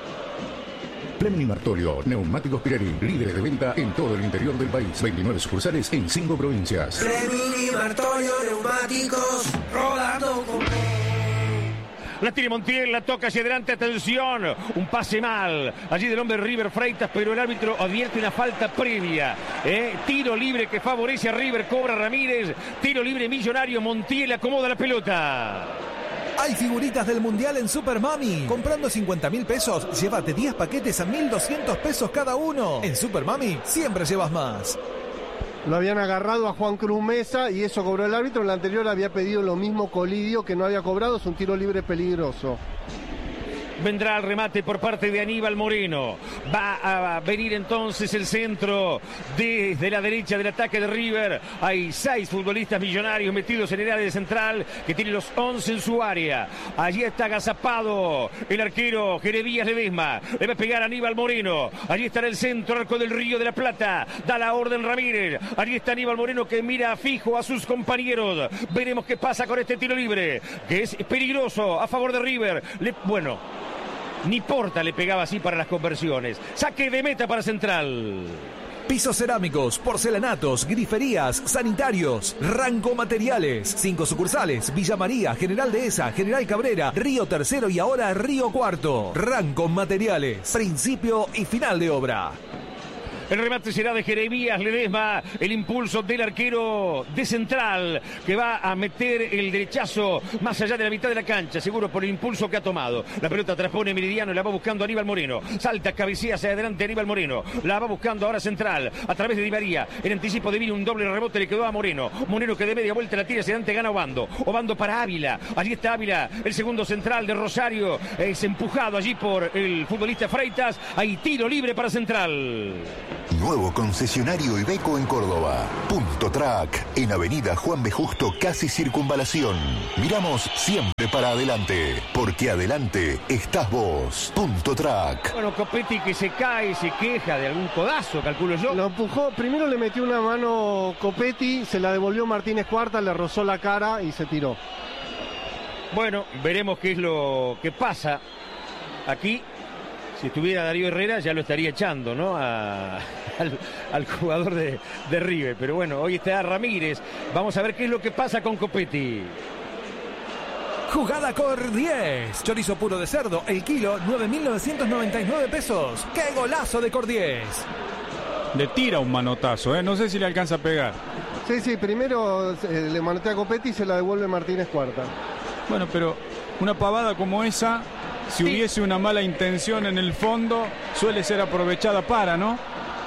Speaker 14: Fleming Martolio, neumáticos Pirelli, líderes de venta en todo el interior del país. veintinueve sucursales en cinco provincias.
Speaker 15: Fleming Martolio, neumáticos, rodando con...
Speaker 1: La tiene Montiel, la toca hacia adelante, atención, un pase mal, allí del hombre River Freitas, pero el árbitro advierte una falta previa, ¿eh? Tiro libre que favorece a River, cobra Ramírez, tiro libre Millonario, Montiel acomoda la pelota.
Speaker 9: Hay figuritas del Mundial en Super Mami. Comprando cincuenta mil pesos, llévate diez paquetes a mil doscientos pesos cada uno. En Super Mami siempre llevas más.
Speaker 6: Lo habían agarrado a Juan Cruz Mesa y eso cobró el árbitro. En la anterior había pedido lo mismo Colidio, que no había cobrado. Es un tiro libre peligroso.
Speaker 1: Vendrá el remate por parte de Aníbal Moreno. Va a venir entonces el centro desde la derecha del ataque de River. Hay seis futbolistas millonarios metidos en el área central que tiene los once en su área. Allí está agazapado el arquero Jeremías Ledesma. Le va a pegar a Aníbal Moreno. Allí está en el centro, Arco del Río de la Plata. Da la orden Ramírez. Allí está Aníbal Moreno que mira fijo a sus compañeros. Veremos qué pasa con este tiro libre, que es peligroso a favor de River. Le, bueno, ni Porta le pegaba así para las conversiones. Saque de meta para Central.
Speaker 9: Pisos cerámicos, porcelanatos, griferías, sanitarios, Ranco Materiales. Cinco sucursales: Villa María, General Dehesa, General Cabrera, Río Tercero y ahora Río Cuarto. Ranco Materiales, principio y final de obra.
Speaker 1: El remate será de Jeremías Ledesma, el impulso del arquero de Central, que va a meter el derechazo más allá de la mitad de la cancha, seguro por el impulso que ha tomado. La pelota transpone Meridiano y la va buscando Aníbal Moreno. Salta, cabecea hacia adelante Aníbal Moreno. La va buscando ahora Central, a través de Di María. El anticipo de Vini, un doble rebote le quedó a Moreno. Moreno que de media vuelta la tira hacia adelante, gana Obando. Obando para Ávila. Allí está Ávila, el segundo central de Rosario. Es empujado allí por el futbolista Freitas. Hay tiro libre para Central.
Speaker 13: Nuevo concesionario Iveco en Córdoba. Punto Track, en Avenida Juan B. Justo, casi Circunvalación. Miramos siempre para adelante, porque adelante estás vos. Punto Track.
Speaker 1: Bueno, Copetti que se cae, se queja de algún codazo, calculo yo.
Speaker 6: Lo empujó, primero le metió una mano Copetti, se la devolvió Martínez Cuarta, le rozó la cara y se tiró.
Speaker 1: Bueno, veremos qué es lo que pasa aquí. Si estuviera Darío Herrera ya lo estaría echando, ¿no? A, al, al jugador de, de River. Pero bueno, hoy está Ramírez. Vamos a ver qué es lo que pasa con Copetti.
Speaker 9: Jugada Cor diez. Chorizo puro de cerdo, el kilo, nueve mil novecientos noventa y nueve pesos. ¡Qué golazo de Cor diez!
Speaker 7: Le tira un manotazo, ¿eh? No sé si le alcanza a pegar.
Speaker 6: Sí, sí, primero eh, le manotea a Copetti y se la devuelve Martínez Cuarta.
Speaker 7: Bueno, pero una pavada como esa, si sí. hubiese una mala intención en el fondo, suele ser aprovechada para, ¿no?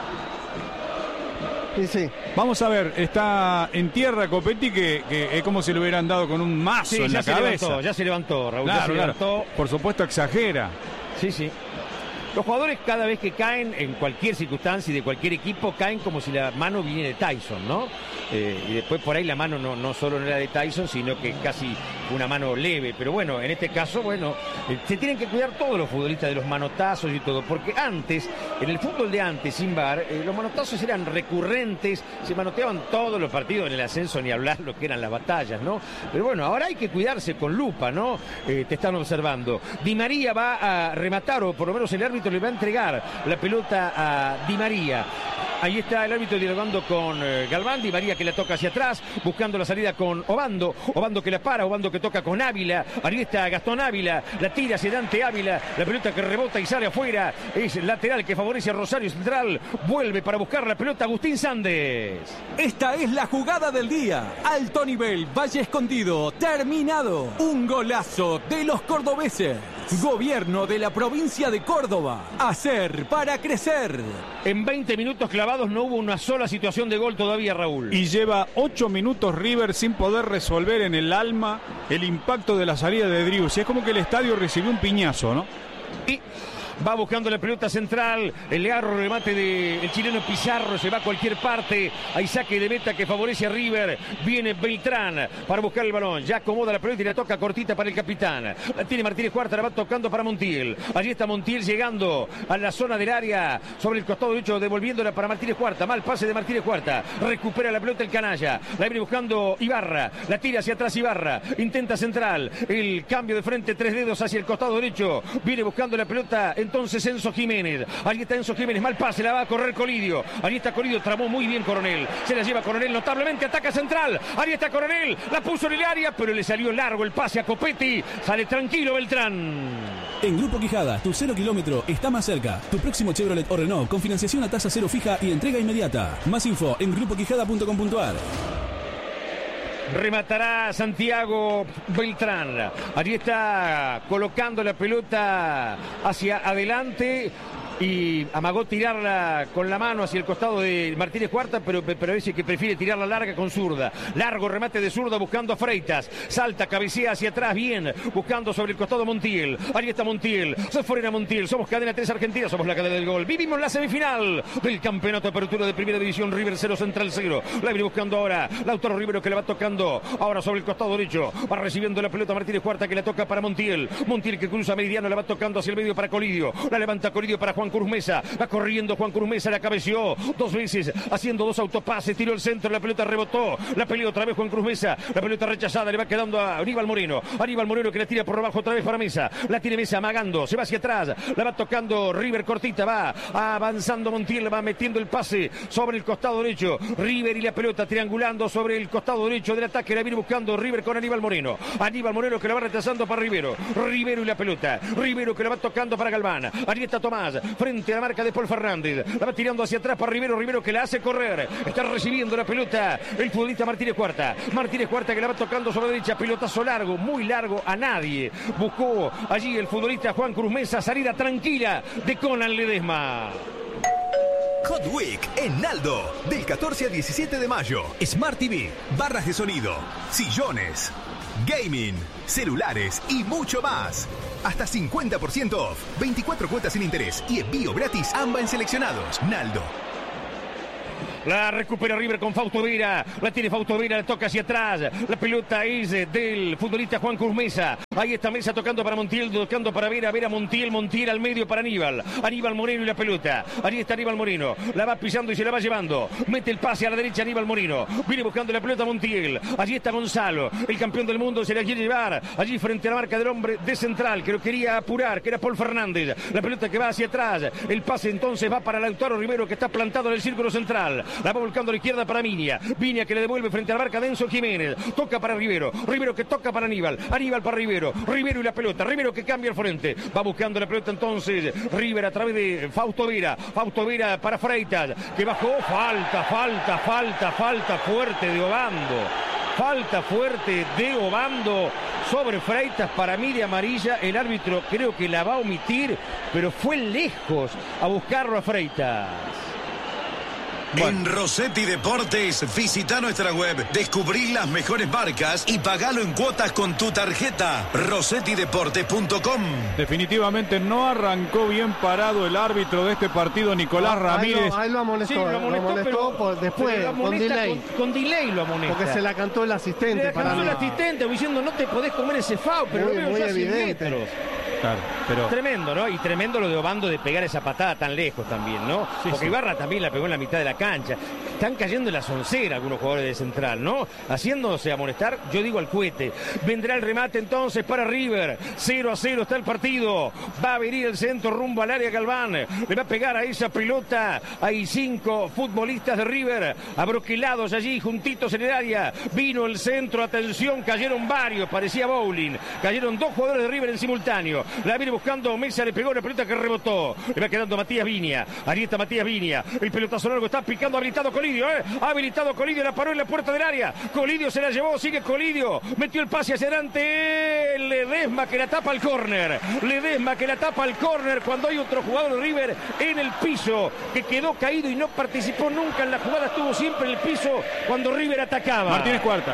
Speaker 6: Sí, sí.
Speaker 7: Vamos a ver, está en tierra Copetti, que, que es como si le hubieran dado con un mazo
Speaker 1: sí,
Speaker 7: en la
Speaker 1: se
Speaker 7: cabeza.
Speaker 1: Levantó, ya se levantó, Raúl.
Speaker 7: Claro,
Speaker 1: ya se
Speaker 7: claro.
Speaker 1: levantó.
Speaker 7: Por supuesto exagera.
Speaker 1: Sí, sí. Los jugadores cada vez que caen en cualquier circunstancia y de cualquier equipo caen como si la mano viniera de Tyson, ¿no? Eh, y después por ahí la mano no, no solo no era de Tyson, sino que casi una mano leve. Pero bueno, en este caso, bueno, eh, se tienen que cuidar todos los futbolistas de los manotazos y todo. Porque antes, en el fútbol de antes, sin V A R, eh, los manotazos eran recurrentes, se manoteaban todos los partidos en el ascenso, ni hablar lo que eran las batallas, ¿no? Pero bueno, ahora hay que cuidarse con lupa, ¿no? Eh, te están observando. Di María va a rematar, o por lo menos el árbitro le va a entregar la pelota a Di María. Ahí está el árbitro dialogando con eh, Galván. Di María que la toca hacia atrás, buscando la salida con Obando. Obando que la para, Obando que toca con Ávila. Ahí está Gastón Ávila, la tira hacia Dante Ávila. La pelota que rebota y sale afuera. Es lateral que favorece a Rosario Central. Vuelve para buscar la pelota Agustín Sández.
Speaker 3: Esta es la jugada del día. Alto nivel, Valle Escondido, terminado. Un golazo de los cordobeses. Gobierno de la provincia de Córdoba. Hacer para crecer.
Speaker 1: En veinte minutos clavados no hubo una sola situación de gol todavía, Raúl.
Speaker 7: Y lleva ocho minutos River sin poder resolver en el alma el impacto de la salida de Driussi. Es como que el estadio recibió un piñazo, ¿no?
Speaker 1: Y va buscando la pelota central, el largo remate del chileno Pizarro, se va a cualquier parte, hay saque de meta que favorece a River, viene Beltrán para buscar el balón, ya acomoda la pelota y la toca cortita para el capitán, la tiene Martínez Cuarta, la va tocando para Montiel, allí está Montiel llegando a la zona del área, sobre el costado derecho, devolviéndola para Martínez Cuarta, mal pase de Martínez Cuarta, recupera la pelota el canalla, la viene buscando Ibarra, la tira hacia atrás Ibarra, intenta central, el cambio de frente, tres dedos hacia el costado derecho, viene buscando la pelota entonces Enzo Jiménez, allí está Enzo Jiménez, mal pase, la va a correr Colidio, allí está Colidio, tramó muy bien Coronel, se la lleva Coronel notablemente, ataca central, allí está Coronel, la puso en el área, pero le salió largo el pase a Copetti, sale tranquilo Beltrán.
Speaker 16: En Grupo Quijada, tu cero kilómetro está más cerca. Tu próximo Chevrolet o Renault con financiación a tasa cero fija y entrega inmediata. Más info en grupo quijada punto com punto a r.
Speaker 1: Rematará Santiago Beltrán. Allí está colocando la pelota hacia adelante. y amagó tirarla con la mano hacia el costado de Martínez Cuarta, pero, pero dice que prefiere tirarla larga con zurda. Largo remate de zurda buscando a Freitas. Salta, cabecea hacia atrás, bien, buscando sobre el costado Montiel. Ahí está Montiel. Se fuera Montiel. Somos cadena tres Argentina, somos la cadena del gol. Vivimos la semifinal del campeonato de apertura de primera división. River cero, Central cero. La viene buscando ahora Lautaro Rivero, que le va tocando ahora sobre el costado derecho. Va recibiendo la pelota Martínez Cuarta, que la toca para Montiel. Montiel que cruza mediano, la va tocando hacia el medio para Colidio. La levanta Colidio para Juan Cruz Mesa. Va corriendo Juan Cruz Mesa, la cabeció dos veces, haciendo dos autopases. Tiró el centro, la pelota rebotó. La peleó otra vez Juan Cruz Mesa. La pelota rechazada, le va quedando a Aníbal Moreno. Aníbal Moreno que la tira por abajo otra vez para Mesa. La tiene Mesa amagando, se va hacia atrás. La va tocando River cortita, va avanzando Montiel, va metiendo el pase sobre el costado derecho. River y la pelota triangulando sobre el costado derecho del ataque. La viene buscando River con Aníbal Moreno. Aníbal Moreno que la va retrasando para Rivero. Rivero y la pelota. Rivero que la va tocando para Galván. Ahí está Tomás, frente a la marca de Paul Fernández. La va tirando hacia atrás para Rivero. Rivero que la hace correr. Está recibiendo la pelota el futbolista Martínez Cuarta. Martínez Cuarta que la va tocando sobre la derecha. Pelotazo largo, muy largo, a nadie. Buscó allí el futbolista Juan Cruz Mesa. Salida tranquila de Conan Ledesma.
Speaker 2: Hot Week en Aldo, del catorce al diecisiete de mayo. Smart T V, barras de sonido, sillones, gaming, celulares y mucho más. Hasta cincuenta por ciento off, veinticuatro cuotas sin interés y envío gratis ambas en seleccionados. Naldo.
Speaker 1: La recupera River con Fausto Vera. La tiene Fausto Vera, la toca hacia atrás. La pelota es del futbolista Juan Cruz Mesa. Ahí está Mesa tocando para Montiel, tocando para Vera. Vera Montiel, Montiel al medio para Aníbal. Aníbal Moreno y la pelota. Ahí está Aníbal Moreno. La va pisando y se la va llevando. Mete el pase a la derecha Aníbal Moreno. Viene buscando la pelota Montiel. Allí está Gonzalo. El campeón del mundo se la quiere llevar. Allí frente a la marca del hombre de central que lo quería apurar, que era Paul Fernández. La pelota que va hacia atrás. El pase entonces va para Lautaro Rivero, que está plantado en el círculo central. La va volcando a la izquierda para Viña. Viña que le devuelve frente a la marca de Enzo Jiménez. Toca para Rivero. Rivero que toca para Aníbal. Aníbal para Rivero. Rivero y la pelota. Rivero que cambia al frente. Va buscando la pelota entonces River a través de Fausto Vera. Fausto Vera para Freitas, que bajó. Falta, falta, falta, falta fuerte de Obando. Falta fuerte de Obando sobre Freitas, para mí de amarilla. El árbitro creo que la va a omitir, pero fue lejos a buscarlo a Freitas.
Speaker 8: Bueno. En Rossetti Deportes, visita nuestra web, descubrí las mejores marcas y pagalo en cuotas con tu tarjeta. rossetti deportes punto com.
Speaker 7: Definitivamente no arrancó bien parado el árbitro de este partido, Nicolás
Speaker 6: no,
Speaker 7: Ramírez.
Speaker 6: Ahí lo, ahí lo amonestó,
Speaker 1: sí, lo amonestó,
Speaker 6: lo amonestó
Speaker 1: pero,
Speaker 6: por después,
Speaker 1: pero lo
Speaker 6: con delay.
Speaker 1: Con, con delay lo amonesta.
Speaker 6: Porque se la cantó el asistente.
Speaker 1: Se la cantó
Speaker 6: para
Speaker 1: el asistente diciendo no te podés comer ese foul, pero
Speaker 6: muy,
Speaker 1: lo veo
Speaker 6: muy
Speaker 1: ya
Speaker 6: evidente.
Speaker 1: cien metros.
Speaker 7: Claro, pero...
Speaker 1: Tremendo, ¿no? Y tremendo lo de Obando de pegar esa patada tan lejos también, ¿no?
Speaker 7: Sí,
Speaker 1: Porque
Speaker 7: sí.
Speaker 1: Ibarra también la pegó en la mitad de la cancha. Están cayendo en la soncera algunos jugadores de Central, ¿no? Haciéndose amonestar, yo digo al cohete. Vendrá el remate entonces para River. cero a cero está el partido. Va a venir el centro rumbo al área Galván. Le va a pegar a esa pelota. Hay cinco futbolistas de River abroquelados allí, juntitos en el área. Vino el centro, atención, cayeron varios, parecía bowling. Cayeron dos jugadores de River en simultáneo. La viene buscando Mesa, le pegó la pelota que rebotó. Le va quedando Matías Viña. Ahí está Matías Viña. El pelotazo largo está picando, habilitado Colidio, ¿eh? Ha habilitado Colidio, la paró en la puerta del área. Colidio se la llevó, sigue Colidio. Metió el pase hacia adelante. Ledesma que la tapa al córner. Ledesma que la tapa al córner cuando hay otro jugador de River en el piso que quedó caído y no participó nunca en la jugada. Estuvo siempre en el piso cuando River atacaba.
Speaker 7: Martínez Cuarta.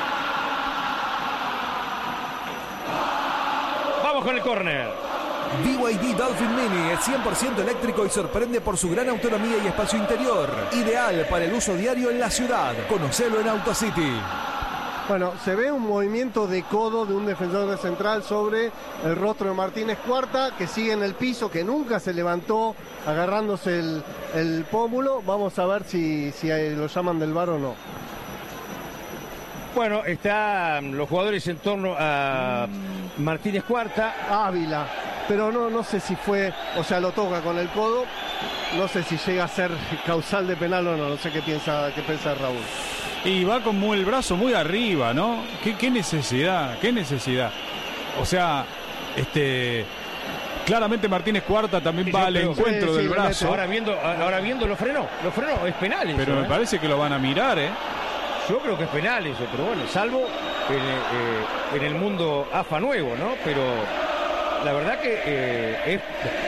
Speaker 1: Vamos con el córner.
Speaker 9: B Y D Dolphin Mini es cien por ciento eléctrico y sorprende por su gran autonomía y espacio interior. Ideal para el uso diario en la ciudad. Conocelo en AutoCity.
Speaker 6: Bueno, se ve un movimiento de codo de un defensor de Central sobre el rostro de Martínez Cuarta, que sigue en el piso, que nunca se levantó agarrándose el, el pómulo. Vamos a ver si, si lo llaman del V A R o no.
Speaker 1: Bueno, están los jugadores en torno a Martínez Cuarta.
Speaker 6: Ávila, pero no, no sé si fue, o sea, lo toca con el codo. No sé si llega a ser causal de penal o no, no sé qué piensa, qué piensa Raúl.
Speaker 7: Y va como el brazo muy arriba, ¿no? ¿Qué, qué necesidad? ¿Qué necesidad? O sea, este... claramente Martínez Cuarta también va al encuentro sí, del sí, brazo.
Speaker 1: Ahora viendo, ahora viendo lo frenó, lo frenó, es penal eso,
Speaker 7: pero me
Speaker 1: ¿eh?
Speaker 7: parece que lo van a mirar, ¿eh?
Speaker 1: Yo creo que es penal eso, pero bueno, salvo en, eh, en el mundo A F A nuevo, ¿no? Pero la verdad que eh, es,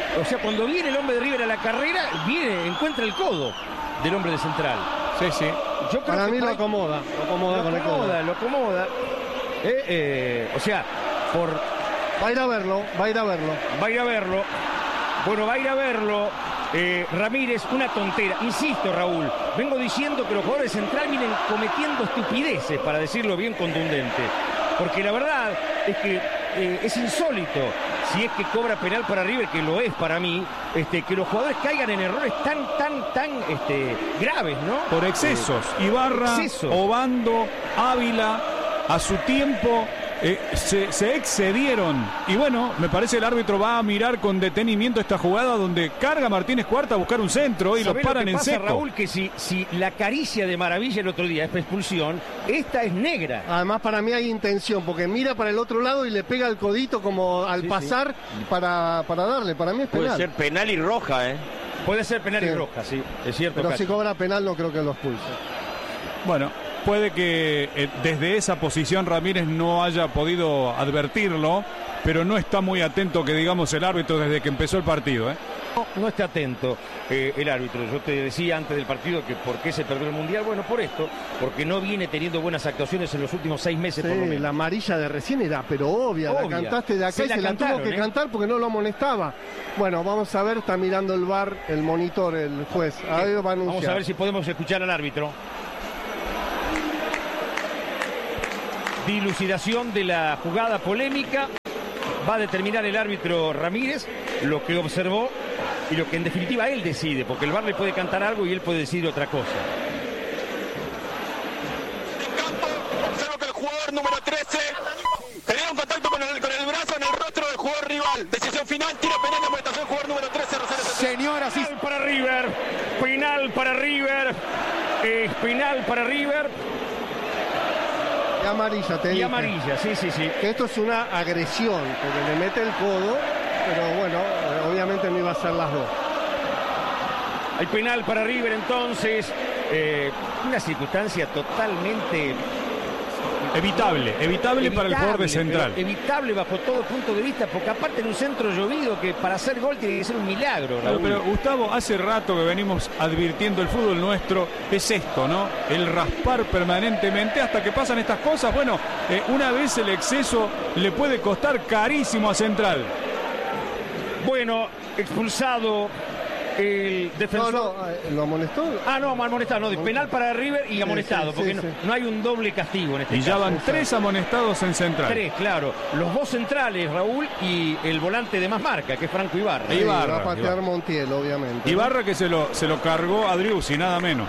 Speaker 1: o sea, cuando viene el hombre de River a la carrera, viene, encuentra el codo del hombre de Central.
Speaker 7: Sí, sí.
Speaker 1: Yo creo
Speaker 6: Para
Speaker 1: que
Speaker 6: mí lo
Speaker 1: ahí,
Speaker 6: acomoda, lo acomoda
Speaker 1: lo
Speaker 6: con el codo.
Speaker 1: acomoda, lo acomoda. Eh, eh, o sea, por...
Speaker 6: Va a ir a verlo, va a ir a verlo.
Speaker 1: Va a ir a verlo. Bueno, va a ir a verlo. Eh, Ramírez, una tontera. Insisto, Raúl, vengo diciendo que los jugadores de Central vienen cometiendo estupideces, para decirlo bien contundente. Porque la verdad es que eh, es insólito, si es que cobra penal para River, que lo es para mí, este, que los jugadores caigan en errores tan, tan, tan este, graves, ¿no?
Speaker 7: Por excesos.
Speaker 1: Eh,
Speaker 7: Ibarra,
Speaker 1: excesos.
Speaker 7: Obando, Ávila, a su tiempo eh, se, se excedieron. Y bueno, me parece el árbitro va a mirar con detenimiento esta jugada donde carga Martínez Cuarta a buscar un centro y lo paran
Speaker 1: que
Speaker 7: en
Speaker 1: pasa,
Speaker 7: seco.
Speaker 1: Raúl, que si, si la caricia de Maravilla el otro día es expulsión, esta es negra.
Speaker 6: Además, para mí hay intención, porque mira para el otro lado y le pega el codito como al
Speaker 1: Sí,
Speaker 6: pasar
Speaker 1: sí.
Speaker 6: Para, para darle. Para mí es penal.
Speaker 4: Puede ser penal y roja, ¿eh?
Speaker 1: Puede ser penal
Speaker 6: Sí.
Speaker 1: y roja, sí, es cierto.
Speaker 6: Pero
Speaker 1: Cacho.
Speaker 6: si cobra penal no creo que lo expulse.
Speaker 7: Bueno, puede que eh, desde esa posición Ramírez no haya podido advertirlo, pero no está muy atento, que digamos, el árbitro desde que empezó el partido, ¿eh?
Speaker 1: No, no está atento eh, el árbitro. Yo te decía antes del partido que por qué se perdió el Mundial. Bueno, por esto, porque no viene teniendo buenas actuaciones en los últimos seis meses por lo
Speaker 6: Sí,
Speaker 1: menos.
Speaker 6: la amarilla de recién era, pero obvia,
Speaker 1: Obvia.
Speaker 6: la cantaste de acá
Speaker 1: Se
Speaker 6: y
Speaker 1: la
Speaker 6: se la
Speaker 1: cantaron,
Speaker 6: tuvo que
Speaker 1: ¿eh?
Speaker 6: cantar porque no lo amonestaba. Bueno, vamos a ver, está mirando el V A R, el monitor, el juez. Ahí va a anunciar.
Speaker 1: Vamos a ver si podemos escuchar al árbitro. Dilucidación de la jugada polémica. Va a determinar el árbitro Ramírez lo que observó y lo que en definitiva él decide, porque el V A R le puede cantar algo y él puede decir otra cosa.
Speaker 17: Observo que el jugador número trece tenía un contacto con el, con el brazo en el rostro del jugador rival. Decisión final, tiro penal de amonestación, jugador número trece, Rosario Central.
Speaker 1: Señoras y penal para River, penal para River, es penal para River.
Speaker 6: Y amarilla, te
Speaker 1: Y
Speaker 6: dije.
Speaker 1: amarilla, sí, sí, sí.
Speaker 6: Que esto es una agresión, porque le mete el codo, pero bueno, eh, obviamente no iba a ser las dos.
Speaker 1: Hay penal para River entonces, eh, una circunstancia totalmente
Speaker 7: Evitable, evitable para el jugador de Central.
Speaker 1: pero Evitable bajo todo punto de vista, porque aparte en un centro llovido que para hacer gol tiene que ser un milagro,
Speaker 7: Pero,
Speaker 1: Raúl.
Speaker 7: pero, Gustavo, hace rato que venimos advirtiendo el fútbol nuestro, es esto, ¿no? El raspar permanentemente hasta que pasan estas cosas. Bueno, eh, una vez el exceso le puede costar carísimo a Central.
Speaker 1: Bueno, expulsado el defensor.
Speaker 6: No, no, eh, ¿lo amonestó?
Speaker 1: Ah, no, amonestado, no, de penal para River y
Speaker 6: Sí,
Speaker 1: amonestado,
Speaker 6: sí,
Speaker 1: porque
Speaker 6: sí,
Speaker 1: no,
Speaker 6: sí.
Speaker 1: no hay un doble castigo en este
Speaker 7: Y
Speaker 1: caso.
Speaker 7: ya van tres amonestados en Central.
Speaker 1: Tres, claro. Los dos centrales, Raúl, y el volante de más marca, que es Franco Ibarra.
Speaker 6: Sí,
Speaker 7: Ibarra,
Speaker 6: va a patear
Speaker 7: Ibarra.
Speaker 6: Montiel, obviamente.
Speaker 7: Ibarra que se lo, se lo cargó a Driussi, nada menos.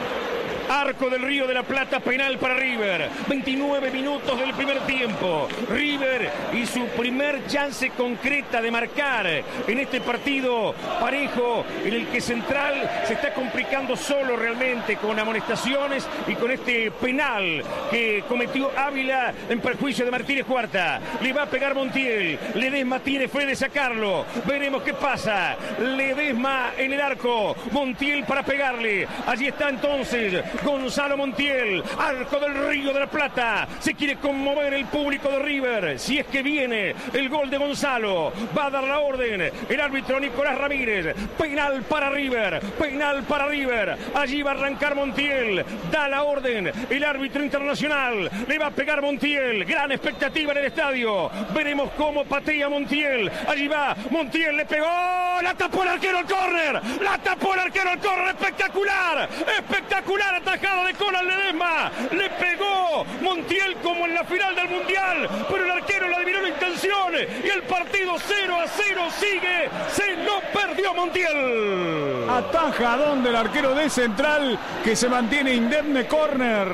Speaker 1: Arco del Río de la Plata, penal para River. veintinueve minutos del primer tiempo. River y su primer chance concreta de marcar en este partido parejo en el que Central se está complicando solo realmente con amonestaciones y con este penal que cometió Ávila en perjuicio de Martínez Cuarta. Le va a pegar Montiel. Ledesma tiene fe de sacarlo. Veremos qué pasa. Ledesma en el arco. Montiel para pegarle. Allí está entonces Gonzalo Montiel, arco del Río de la Plata. Se quiere conmover el público de River. Si es que viene el gol de Gonzalo, va a dar la orden el árbitro Nicolás Ramírez. Penal para River, penal para River. Allí va a arrancar Montiel. Da la orden el árbitro internacional. Le va a pegar Montiel. Gran expectativa en el estadio. Veremos cómo patea Montiel. Allí va Montiel, le pegó. La tapó el arquero al córner. La tapó el arquero al córner. Espectacular. Espectacular atajada de Conan Ledesma. Le pegó Montiel como en la final del Mundial. Pero el arquero le adivinó la intención. Y el partido cero a cero sigue. Se lo perdió Montiel.
Speaker 7: Ataja donde el arquero de Central que se mantiene indemne. Córner.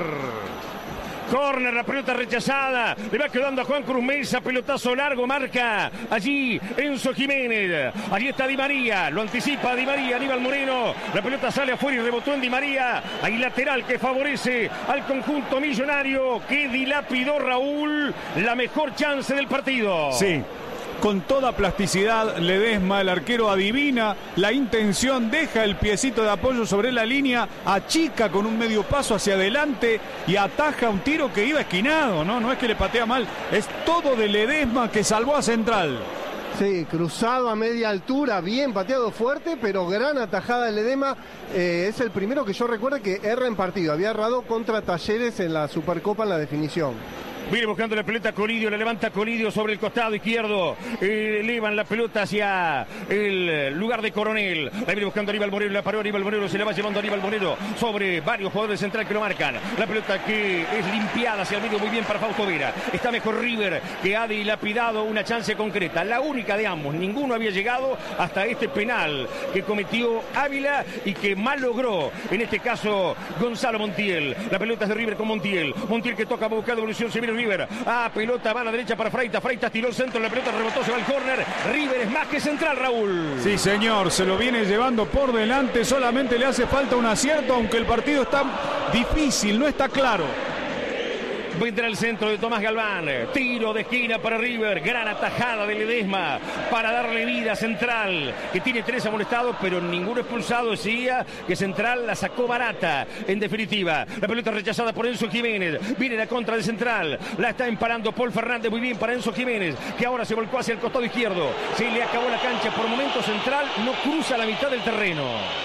Speaker 1: Córner, la pelota rechazada. Le va quedando a Juan Cruz Mesa. Pelotazo largo, marca allí Enzo Jiménez. Allí está Di María. Lo anticipa Di María, Aníbal Moreno. La pelota sale afuera y rebotó en Di María. Hay lateral que favorece al conjunto millonario que dilapidó, Raúl, la mejor chance del partido.
Speaker 7: Sí. Con toda plasticidad, Ledesma, el arquero, adivina la intención, deja el piecito de apoyo sobre la línea, achica con un medio paso hacia adelante y ataja un tiro que iba esquinado, ¿no? No es que le patea mal, es todo de Ledesma que salvó a Central.
Speaker 6: Sí, cruzado a media altura, bien pateado fuerte, pero gran atajada de Ledesma. Eh, es el primero que yo recuerdo que erra en partido. Había errado contra Talleres en la Supercopa en la definición.
Speaker 1: Viene buscando la pelota Colidio, la levanta Colidio sobre el costado izquierdo, eh, elevan la pelota hacia el lugar de Coronel, la viene buscando Aníbal Moreno, la paró Aníbal Moreno, se la va llevando Aníbal Moreno sobre varios jugadores centrales que lo marcan, la pelota que es limpiada hacia el medio muy bien para Fausto Vera, está mejor River que ha dilapidado una chance concreta, la única de ambos, ninguno había llegado hasta este penal que cometió Ávila y que mal logró, en este caso Gonzalo Montiel, la pelota es de River con Montiel, Montiel que toca buscar devolución, se viene River, ah, pelota va a la derecha para Freitas, Freitas tiró el centro, la pelota rebotó, se va al córner, River es más que central, Raúl.
Speaker 7: Sí, señor, se lo viene llevando por delante, solamente le hace falta un acierto, aunque el partido está difícil, no está claro.
Speaker 1: Vendrá el centro de Tomás Galván, tiro de esquina para River, gran atajada de Ledesma para darle vida a Central, que tiene tres amonestados pero ninguno expulsado, decía que Central la sacó barata, en definitiva, la pelota rechazada por Enzo Jiménez, viene la contra de Central, la está emparando Paul Fernández, muy bien para Enzo Jiménez, que ahora se volcó hacia el costado izquierdo, se le acabó la cancha, por momentos Central no cruza la mitad del terreno.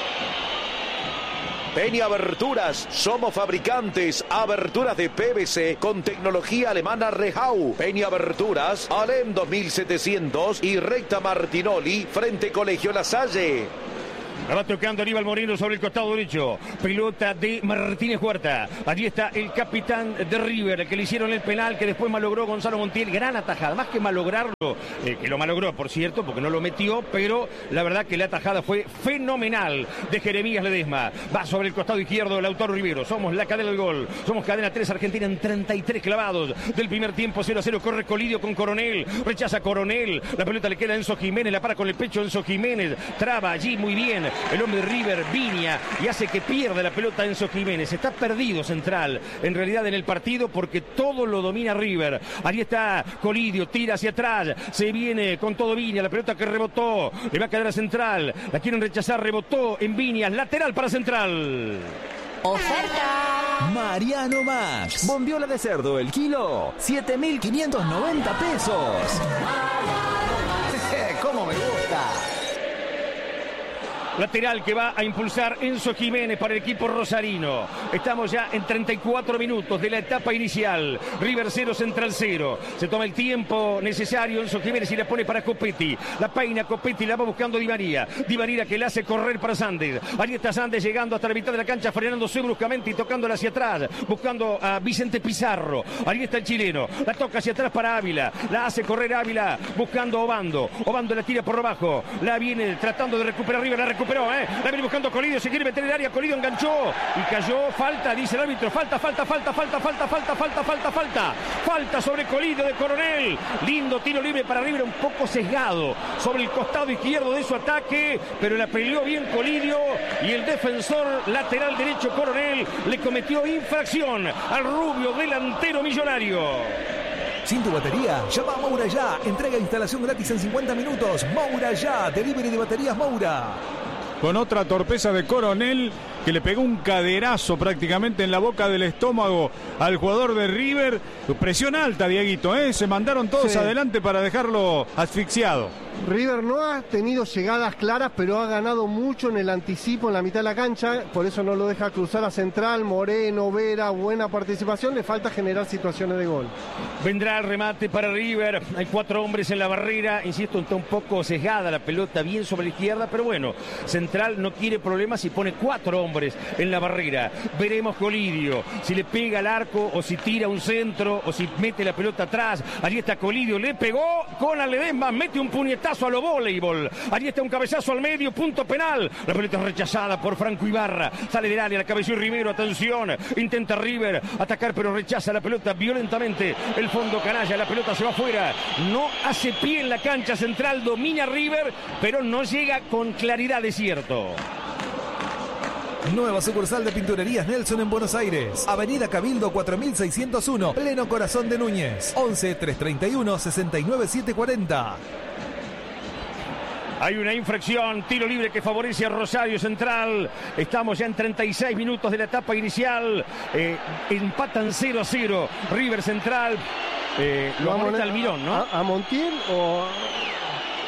Speaker 10: Peña Aberturas, somos fabricantes, aberturas de P V C con tecnología alemana Rehau. Peña Aberturas, Alem dos mil setecientos y recta Martinoli frente Colegio La Salle.
Speaker 1: La va tocando Aníbal Moreno sobre el costado derecho. Pelota de Martínez Huerta. Allí está el capitán de River, que le hicieron el penal, que después malogró Gonzalo Montiel. Gran atajada, más que malograrlo, eh, que lo malogró, por cierto, porque no lo metió, pero la verdad que la atajada fue fenomenal de Jeremías Ledesma. Va sobre el costado izquierdo Lautaro Rivero. Somos la cadena del gol. Somos cadena tres Argentina en treinta y tres clavados del primer tiempo. cero a cero. Corre Colidio con Coronel. Rechaza Coronel. La pelota le queda a Enzo Jiménez. La para con el pecho Enzo Jiménez. Traba allí muy bien el hombre de River, Viña, y hace que pierda la pelota Enzo Jiménez. Está perdido Central, en realidad, en el partido, porque todo lo domina River. Allí está Colidio, tira hacia atrás, se viene con todo Viña, la pelota que rebotó, le va a quedar a Central, la quieren rechazar, rebotó en Viña, lateral para Central.
Speaker 18: Oferta Mariano Max, bombiola de cerdo el kilo, siete mil quinientos noventa pesos.
Speaker 15: ¿Cómo me gusta?
Speaker 1: Lateral que va a impulsar Enzo Jiménez para el equipo rosarino. Estamos ya en treinta y cuatro minutos de la etapa inicial. River cero, Central cero. Se toma el tiempo necesario Enzo Jiménez y la pone para Copetti. La peina Copetti, la va buscando Di María. Di María que la hace correr para Sandes. Allí está Sandes llegando hasta la mitad de la cancha, frenándose bruscamente y tocándola hacia atrás, buscando a Vicente Pizarro. Allí está el chileno. La toca hacia atrás para Ávila. La hace correr Ávila buscando a Obando. Obando la tira por abajo. La viene tratando de recuperar River. La recupera. Pero, eh, la viene buscando Colidio, se quiere meter en el área, Colidio enganchó y cayó, falta, dice el árbitro, falta, falta, falta, falta, falta, falta, falta, falta, falta, falta sobre Colidio de Coronel, lindo tiro libre para River, un poco sesgado sobre el costado izquierdo de su ataque, pero la peleó bien Colidio y el defensor lateral derecho Coronel le cometió infracción al rubio delantero millonario.
Speaker 9: Sin tu batería, llama a Moura Ya. Entrega e instalación gratis en cincuenta minutos. Moura Ya, delivery de baterías Moura.
Speaker 7: Con otra torpeza de Coronel, que le pegó un caderazo prácticamente en la boca del estómago al jugador de River. Presión alta, Dieguito, ¿eh? Se mandaron todos sí. adelante para dejarlo asfixiado.
Speaker 6: River no ha tenido llegadas claras, pero ha ganado mucho en el anticipo en la mitad de la cancha, por eso no lo deja cruzar a Central. Moreno, Vera, buena participación, le falta generar situaciones de gol.
Speaker 1: Vendrá el remate para River, hay cuatro hombres en la barrera, insisto, está un poco sesgada la pelota, bien sobre la izquierda, pero bueno, Central no quiere problemas y pone cuatro hombres en la barrera. Veremos Colidio, si le pega al arco o si tira un centro o si mete la pelota atrás. Allí está Colidio, le pegó con Ledesma, mete un puñetazo a lo voleibol. Allí está un cabezazo al medio, punto penal. La pelota es rechazada por Franco Ibarra. Sale del área, la cabeció Rivero, atención. Intenta River atacar, pero rechaza la pelota violentamente. El fondo canalla, la pelota se va afuera. No hace pie en la cancha Central, domina River, pero no llega con claridad, es cierto.
Speaker 9: Nueva sucursal de Pinturerías Nelson en Buenos Aires. Avenida Cabildo cuatro mil seiscientos uno, pleno corazón de Núñez. once, trescientos treinta y uno, sesenta y nueve, setecientos cuarenta.
Speaker 1: Hay una infracción, tiro libre que favorece a Rosario Central. Estamos ya en treinta y seis minutos de la etapa inicial. Eh, empatan cero a cero. River Central. Eh, lo amonesta Almirón, ¿no?
Speaker 6: ¿A, a Montiel o...?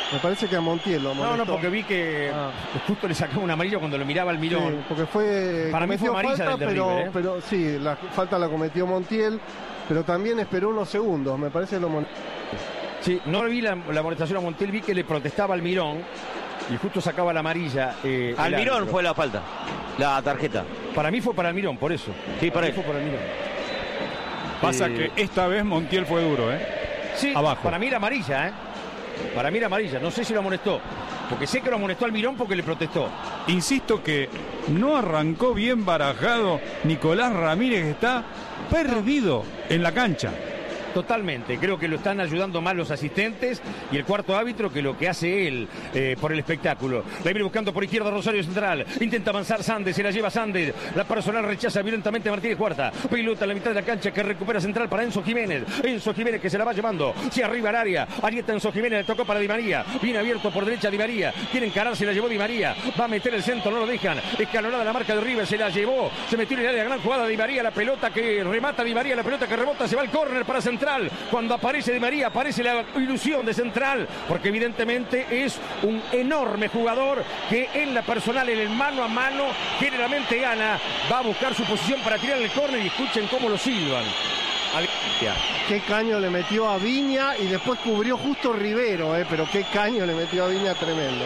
Speaker 6: Me parece que a Montiel lo molestó.
Speaker 1: No, no, porque vi que ah. justo le sacaba un amarillo cuando lo miraba al Mirón.
Speaker 6: Sí, porque fue...
Speaker 1: Para mí fue amarilla
Speaker 6: falta,
Speaker 1: del de
Speaker 6: pero,
Speaker 1: River, ¿eh?
Speaker 6: pero sí, la falta la cometió Montiel, pero también esperó unos segundos, me parece que lo molestó.
Speaker 1: Sí, no vi la, la molestación a Montiel, vi que le protestaba al Mirón y justo sacaba la amarilla. Eh,
Speaker 4: al Mirón árbitro. Fue la falta, la tarjeta.
Speaker 1: Para mí fue para el Mirón, por eso.
Speaker 4: Sí, para,
Speaker 1: para
Speaker 4: él.
Speaker 1: Fue para el Mirón.
Speaker 7: Pasa
Speaker 1: eh,
Speaker 7: que esta vez Montiel fue duro, ¿eh?
Speaker 1: Sí, abajo. Para mí era amarilla, ¿eh? Para mí era amarilla, no sé si lo amonestó. Porque sé que lo amonestó al Mirón porque le protestó.
Speaker 7: Insisto que no arrancó bien barajado. Nicolás Ramírez está perdido en la cancha.
Speaker 1: Totalmente, creo que lo están ayudando más los asistentes y el cuarto árbitro que lo que hace él eh, por el espectáculo. La viene buscando por izquierda Rosario Central, intenta avanzar Sandes, se la lleva Sandes, la personal rechaza violentamente a Martínez Cuarta, pelota en la mitad de la cancha que recupera Central para Enzo Jiménez, Enzo Jiménez que se la va llevando, se arriba al área, ahí está Enzo Jiménez, le tocó para Di María, viene abierto por derecha Di María, quiere encarar, se la llevó Di María, va a meter el centro, no lo dejan, escalonada la marca de River, se la llevó, se metió en el área, gran jugada Di María, la pelota que remata Di María, la pelota que rebota, se va al córner para Central, cuando aparece Di María, aparece la ilusión de Central, porque evidentemente es un enorme jugador que en la personal, en el mano a mano, generalmente gana, va a buscar su posición para tirar el córner y escuchen cómo lo silban.
Speaker 6: Qué caño le metió a Viña y después cubrió justo Rivero, eh, pero qué caño le metió a Viña, tremendo.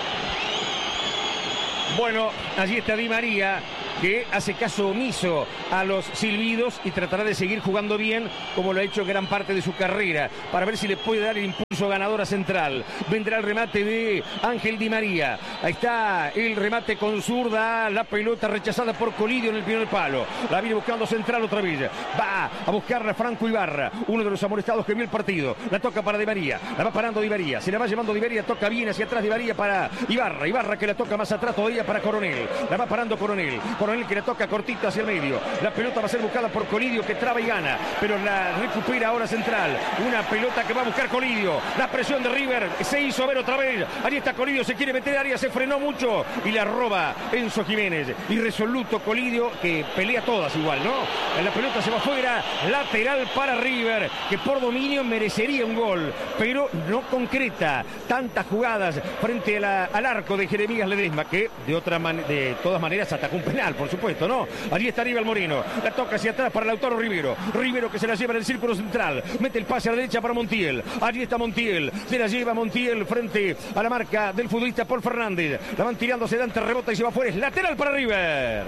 Speaker 1: Bueno, allí está Di María, que hace caso omiso a los silbidos y tratará de seguir jugando bien como lo ha hecho gran parte de su carrera para ver si le puede dar el impulso ganador a Central. Vendrá el remate de Ángel Di María, ahí está el remate con zurda, la pelota rechazada por Colidio en el primer palo, la viene buscando Central otra vez, va a buscarla Franco Ibarra, uno de los amonestados que vio el partido, la toca para Di María, la va parando Di María, se la va llevando Di María, toca bien hacia atrás Di María para Ibarra, Ibarra que la toca más atrás todavía para Coronel, la va parando Coronel, Coronel que le toca cortita hacia el medio, la pelota va a ser buscada por Colidio que traba y gana, pero la recupera ahora Central, una pelota que va a buscar Colidio, la presión de River se hizo ver otra vez, ahí está Colidio, se quiere meter área, se frenó mucho y la roba Enzo Jiménez, irresoluto Colidio que pelea todas igual, ¿no? La pelota se va afuera, lateral para River que por dominio merecería un gol, pero no concreta tantas jugadas frente a la, al arco de Jeremías Ledesma que de otra man de todas maneras atacó un penal, por supuesto, ¿no? Allí está Aníbal Moreno, la toca hacia atrás para Lautaro Rivero, Rivero que se la lleva en el círculo central, mete el pase a la derecha para Montiel, allí está Montiel, se la lleva Montiel frente a la marca del futbolista Paul Fernández, la van tirando hacia adelante, rebota y se va afuera, es lateral para River.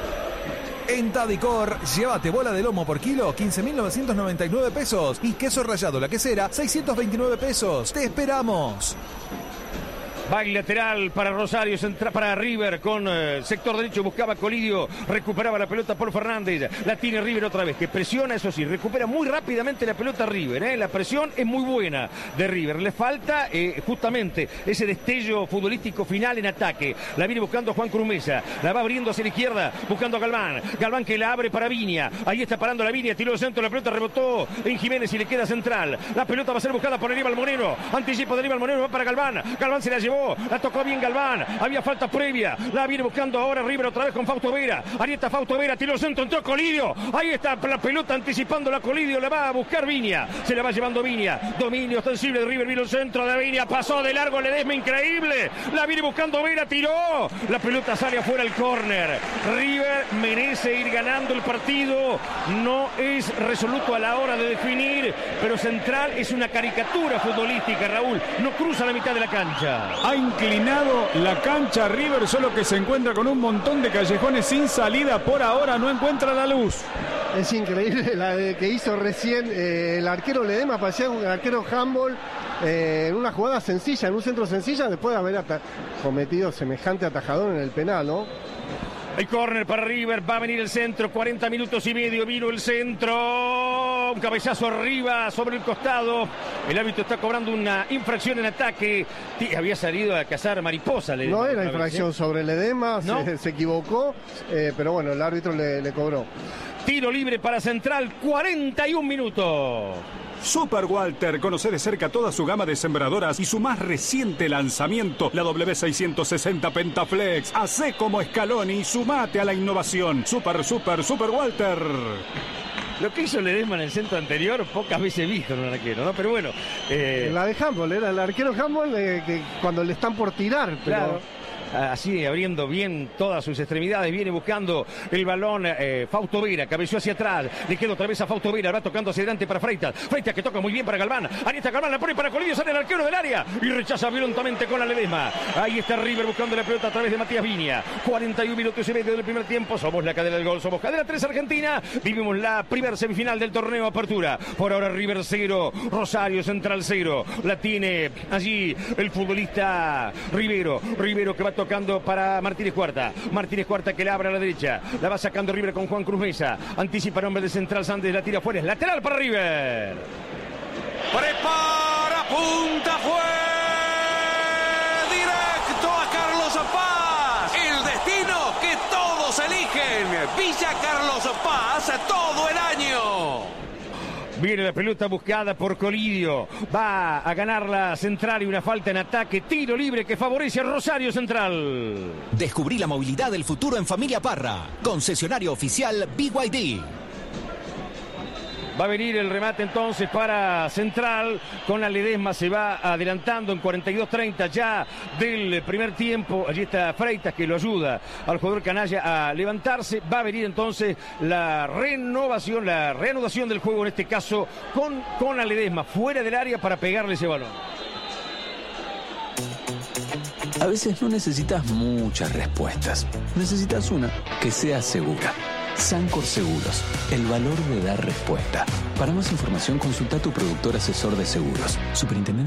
Speaker 9: En Tadicor, llévate bola de lomo por kilo, quince mil novecientos noventa y nueve pesos. Y queso rallado la quesera, seiscientos veintinueve pesos. ¡Te esperamos!
Speaker 1: Va el lateral para Rosario, para River con eh, sector derecho, buscaba Colidio, recuperaba la pelota por Fernández, la tiene River otra vez, que presiona, eso sí, recupera muy rápidamente la pelota River, ¿eh? La presión es muy buena de River, le falta eh, justamente ese destello futbolístico final en ataque, la viene buscando Juan Cruz Mesa, la va abriendo hacia la izquierda, buscando a Galván, Galván que la abre para Viña, ahí está parando la Viña, tiró el centro, la pelota rebotó en Jiménez y le queda Central, la pelota va a ser buscada por Aníbal Moreno, anticipo de Aníbal Moreno, va para Galván, Galván se la llevó, la tocó bien Galván, había falta previa, la viene buscando ahora River otra vez con Fausto Vera, ahí está Fausto Vera, tiró el centro, entró Colidio, ahí está la pelota anticipando la Colidio, la va a buscar Viña, se la va llevando Viña, dominio ostensible de River, vino el centro de Viña, pasó de largo Ledesma, increíble, la viene buscando Vera, tiró, la pelota sale afuera el córner, River merece ir ganando el partido, no es resoluto a la hora de definir, pero Central es una caricatura futbolística, Raúl, no cruza la mitad de la cancha.
Speaker 7: Ha inclinado la cancha River, solo que se encuentra con un montón de callejones sin salida, por ahora no encuentra la luz.
Speaker 6: Es increíble la de que hizo recién eh, el arquero Ledesma, parecía un arquero handball eh, en una jugada sencilla, en un centro sencilla, después de haber cometido semejante atajadón en el penal, ¿no?
Speaker 1: El córner para River, va a venir el centro, cuarenta minutos y medio, vino el centro, un cabezazo arriba sobre el costado, el árbitro está cobrando una infracción en ataque, había salido a cazar mariposa. Ledesma,
Speaker 6: no era infracción sobre Ledesma, ¿no? se, se equivocó, eh, pero bueno, el árbitro le, le cobró.
Speaker 1: Tiro libre para Central, cuarenta y un minutos.
Speaker 5: Super Walter, conoce de cerca toda su gama de sembradoras y su más reciente lanzamiento, la W seiscientos sesenta Pentaflex. Hacé como Scaloni y sumate a la innovación. Super, super, Super Walter.
Speaker 1: lo que hizo Ledesma en el centro anterior, pocas veces visto en un arquero, ¿no? Pero bueno. Eh...
Speaker 6: La de handball, era el arquero handball eh, que cuando le están por tirar, pero...
Speaker 1: Claro. Así abriendo bien todas sus extremidades, viene buscando el balón eh, Fausto Vera, cabeció hacia atrás, le queda otra vez a Fausto Vera, va tocando hacia adelante para Freitas, Freitas que toca muy bien para Galván, ahí está Galván, la pone para Colidio, sale el arquero del área y rechaza violentamente con la Ledesma. Ahí está River buscando la pelota a través de Matías Viña, cuarenta y un minutos y medio del primer tiempo, somos la cadena del gol, somos cadena tres Argentina, vivimos la primera semifinal del torneo Apertura, por ahora River cero, Rosario Central cero, la tiene allí el futbolista Rivero, Rivero que va tocando para Martínez Cuarta, Martínez Cuarta que la abre a la derecha, la va sacando River con Juan Cruz Mesa, anticipa el hombre de Central Sandes, la tira fuera, es lateral para River.
Speaker 11: Prepara, punta, fue directo a Carlos Paz, el destino que todos eligen, Villa Carlos Paz todo el año.
Speaker 1: Viene la pelota buscada por Colidio. Va a ganar la Central y una falta en ataque. Tiro libre que favorece a Rosario Central.
Speaker 18: Descubrí la movilidad del futuro en Familia Parra. Concesionario oficial B Y D.
Speaker 1: Va a venir el remate entonces para Central. Con la Ledesma se va adelantando en cuarenta y dos treinta ya del primer tiempo. Allí está Freitas que lo ayuda al jugador canalla a levantarse. Va a venir entonces la renovación, la reanudación del juego en este caso con, con la Ledesma fuera del área para pegarle ese balón.
Speaker 12: A veces no necesitas muchas respuestas. Necesitas una que sea segura. Sancor Seguros, el valor de dar respuesta. Para más información consulta a tu productor asesor de seguros. Superintendencia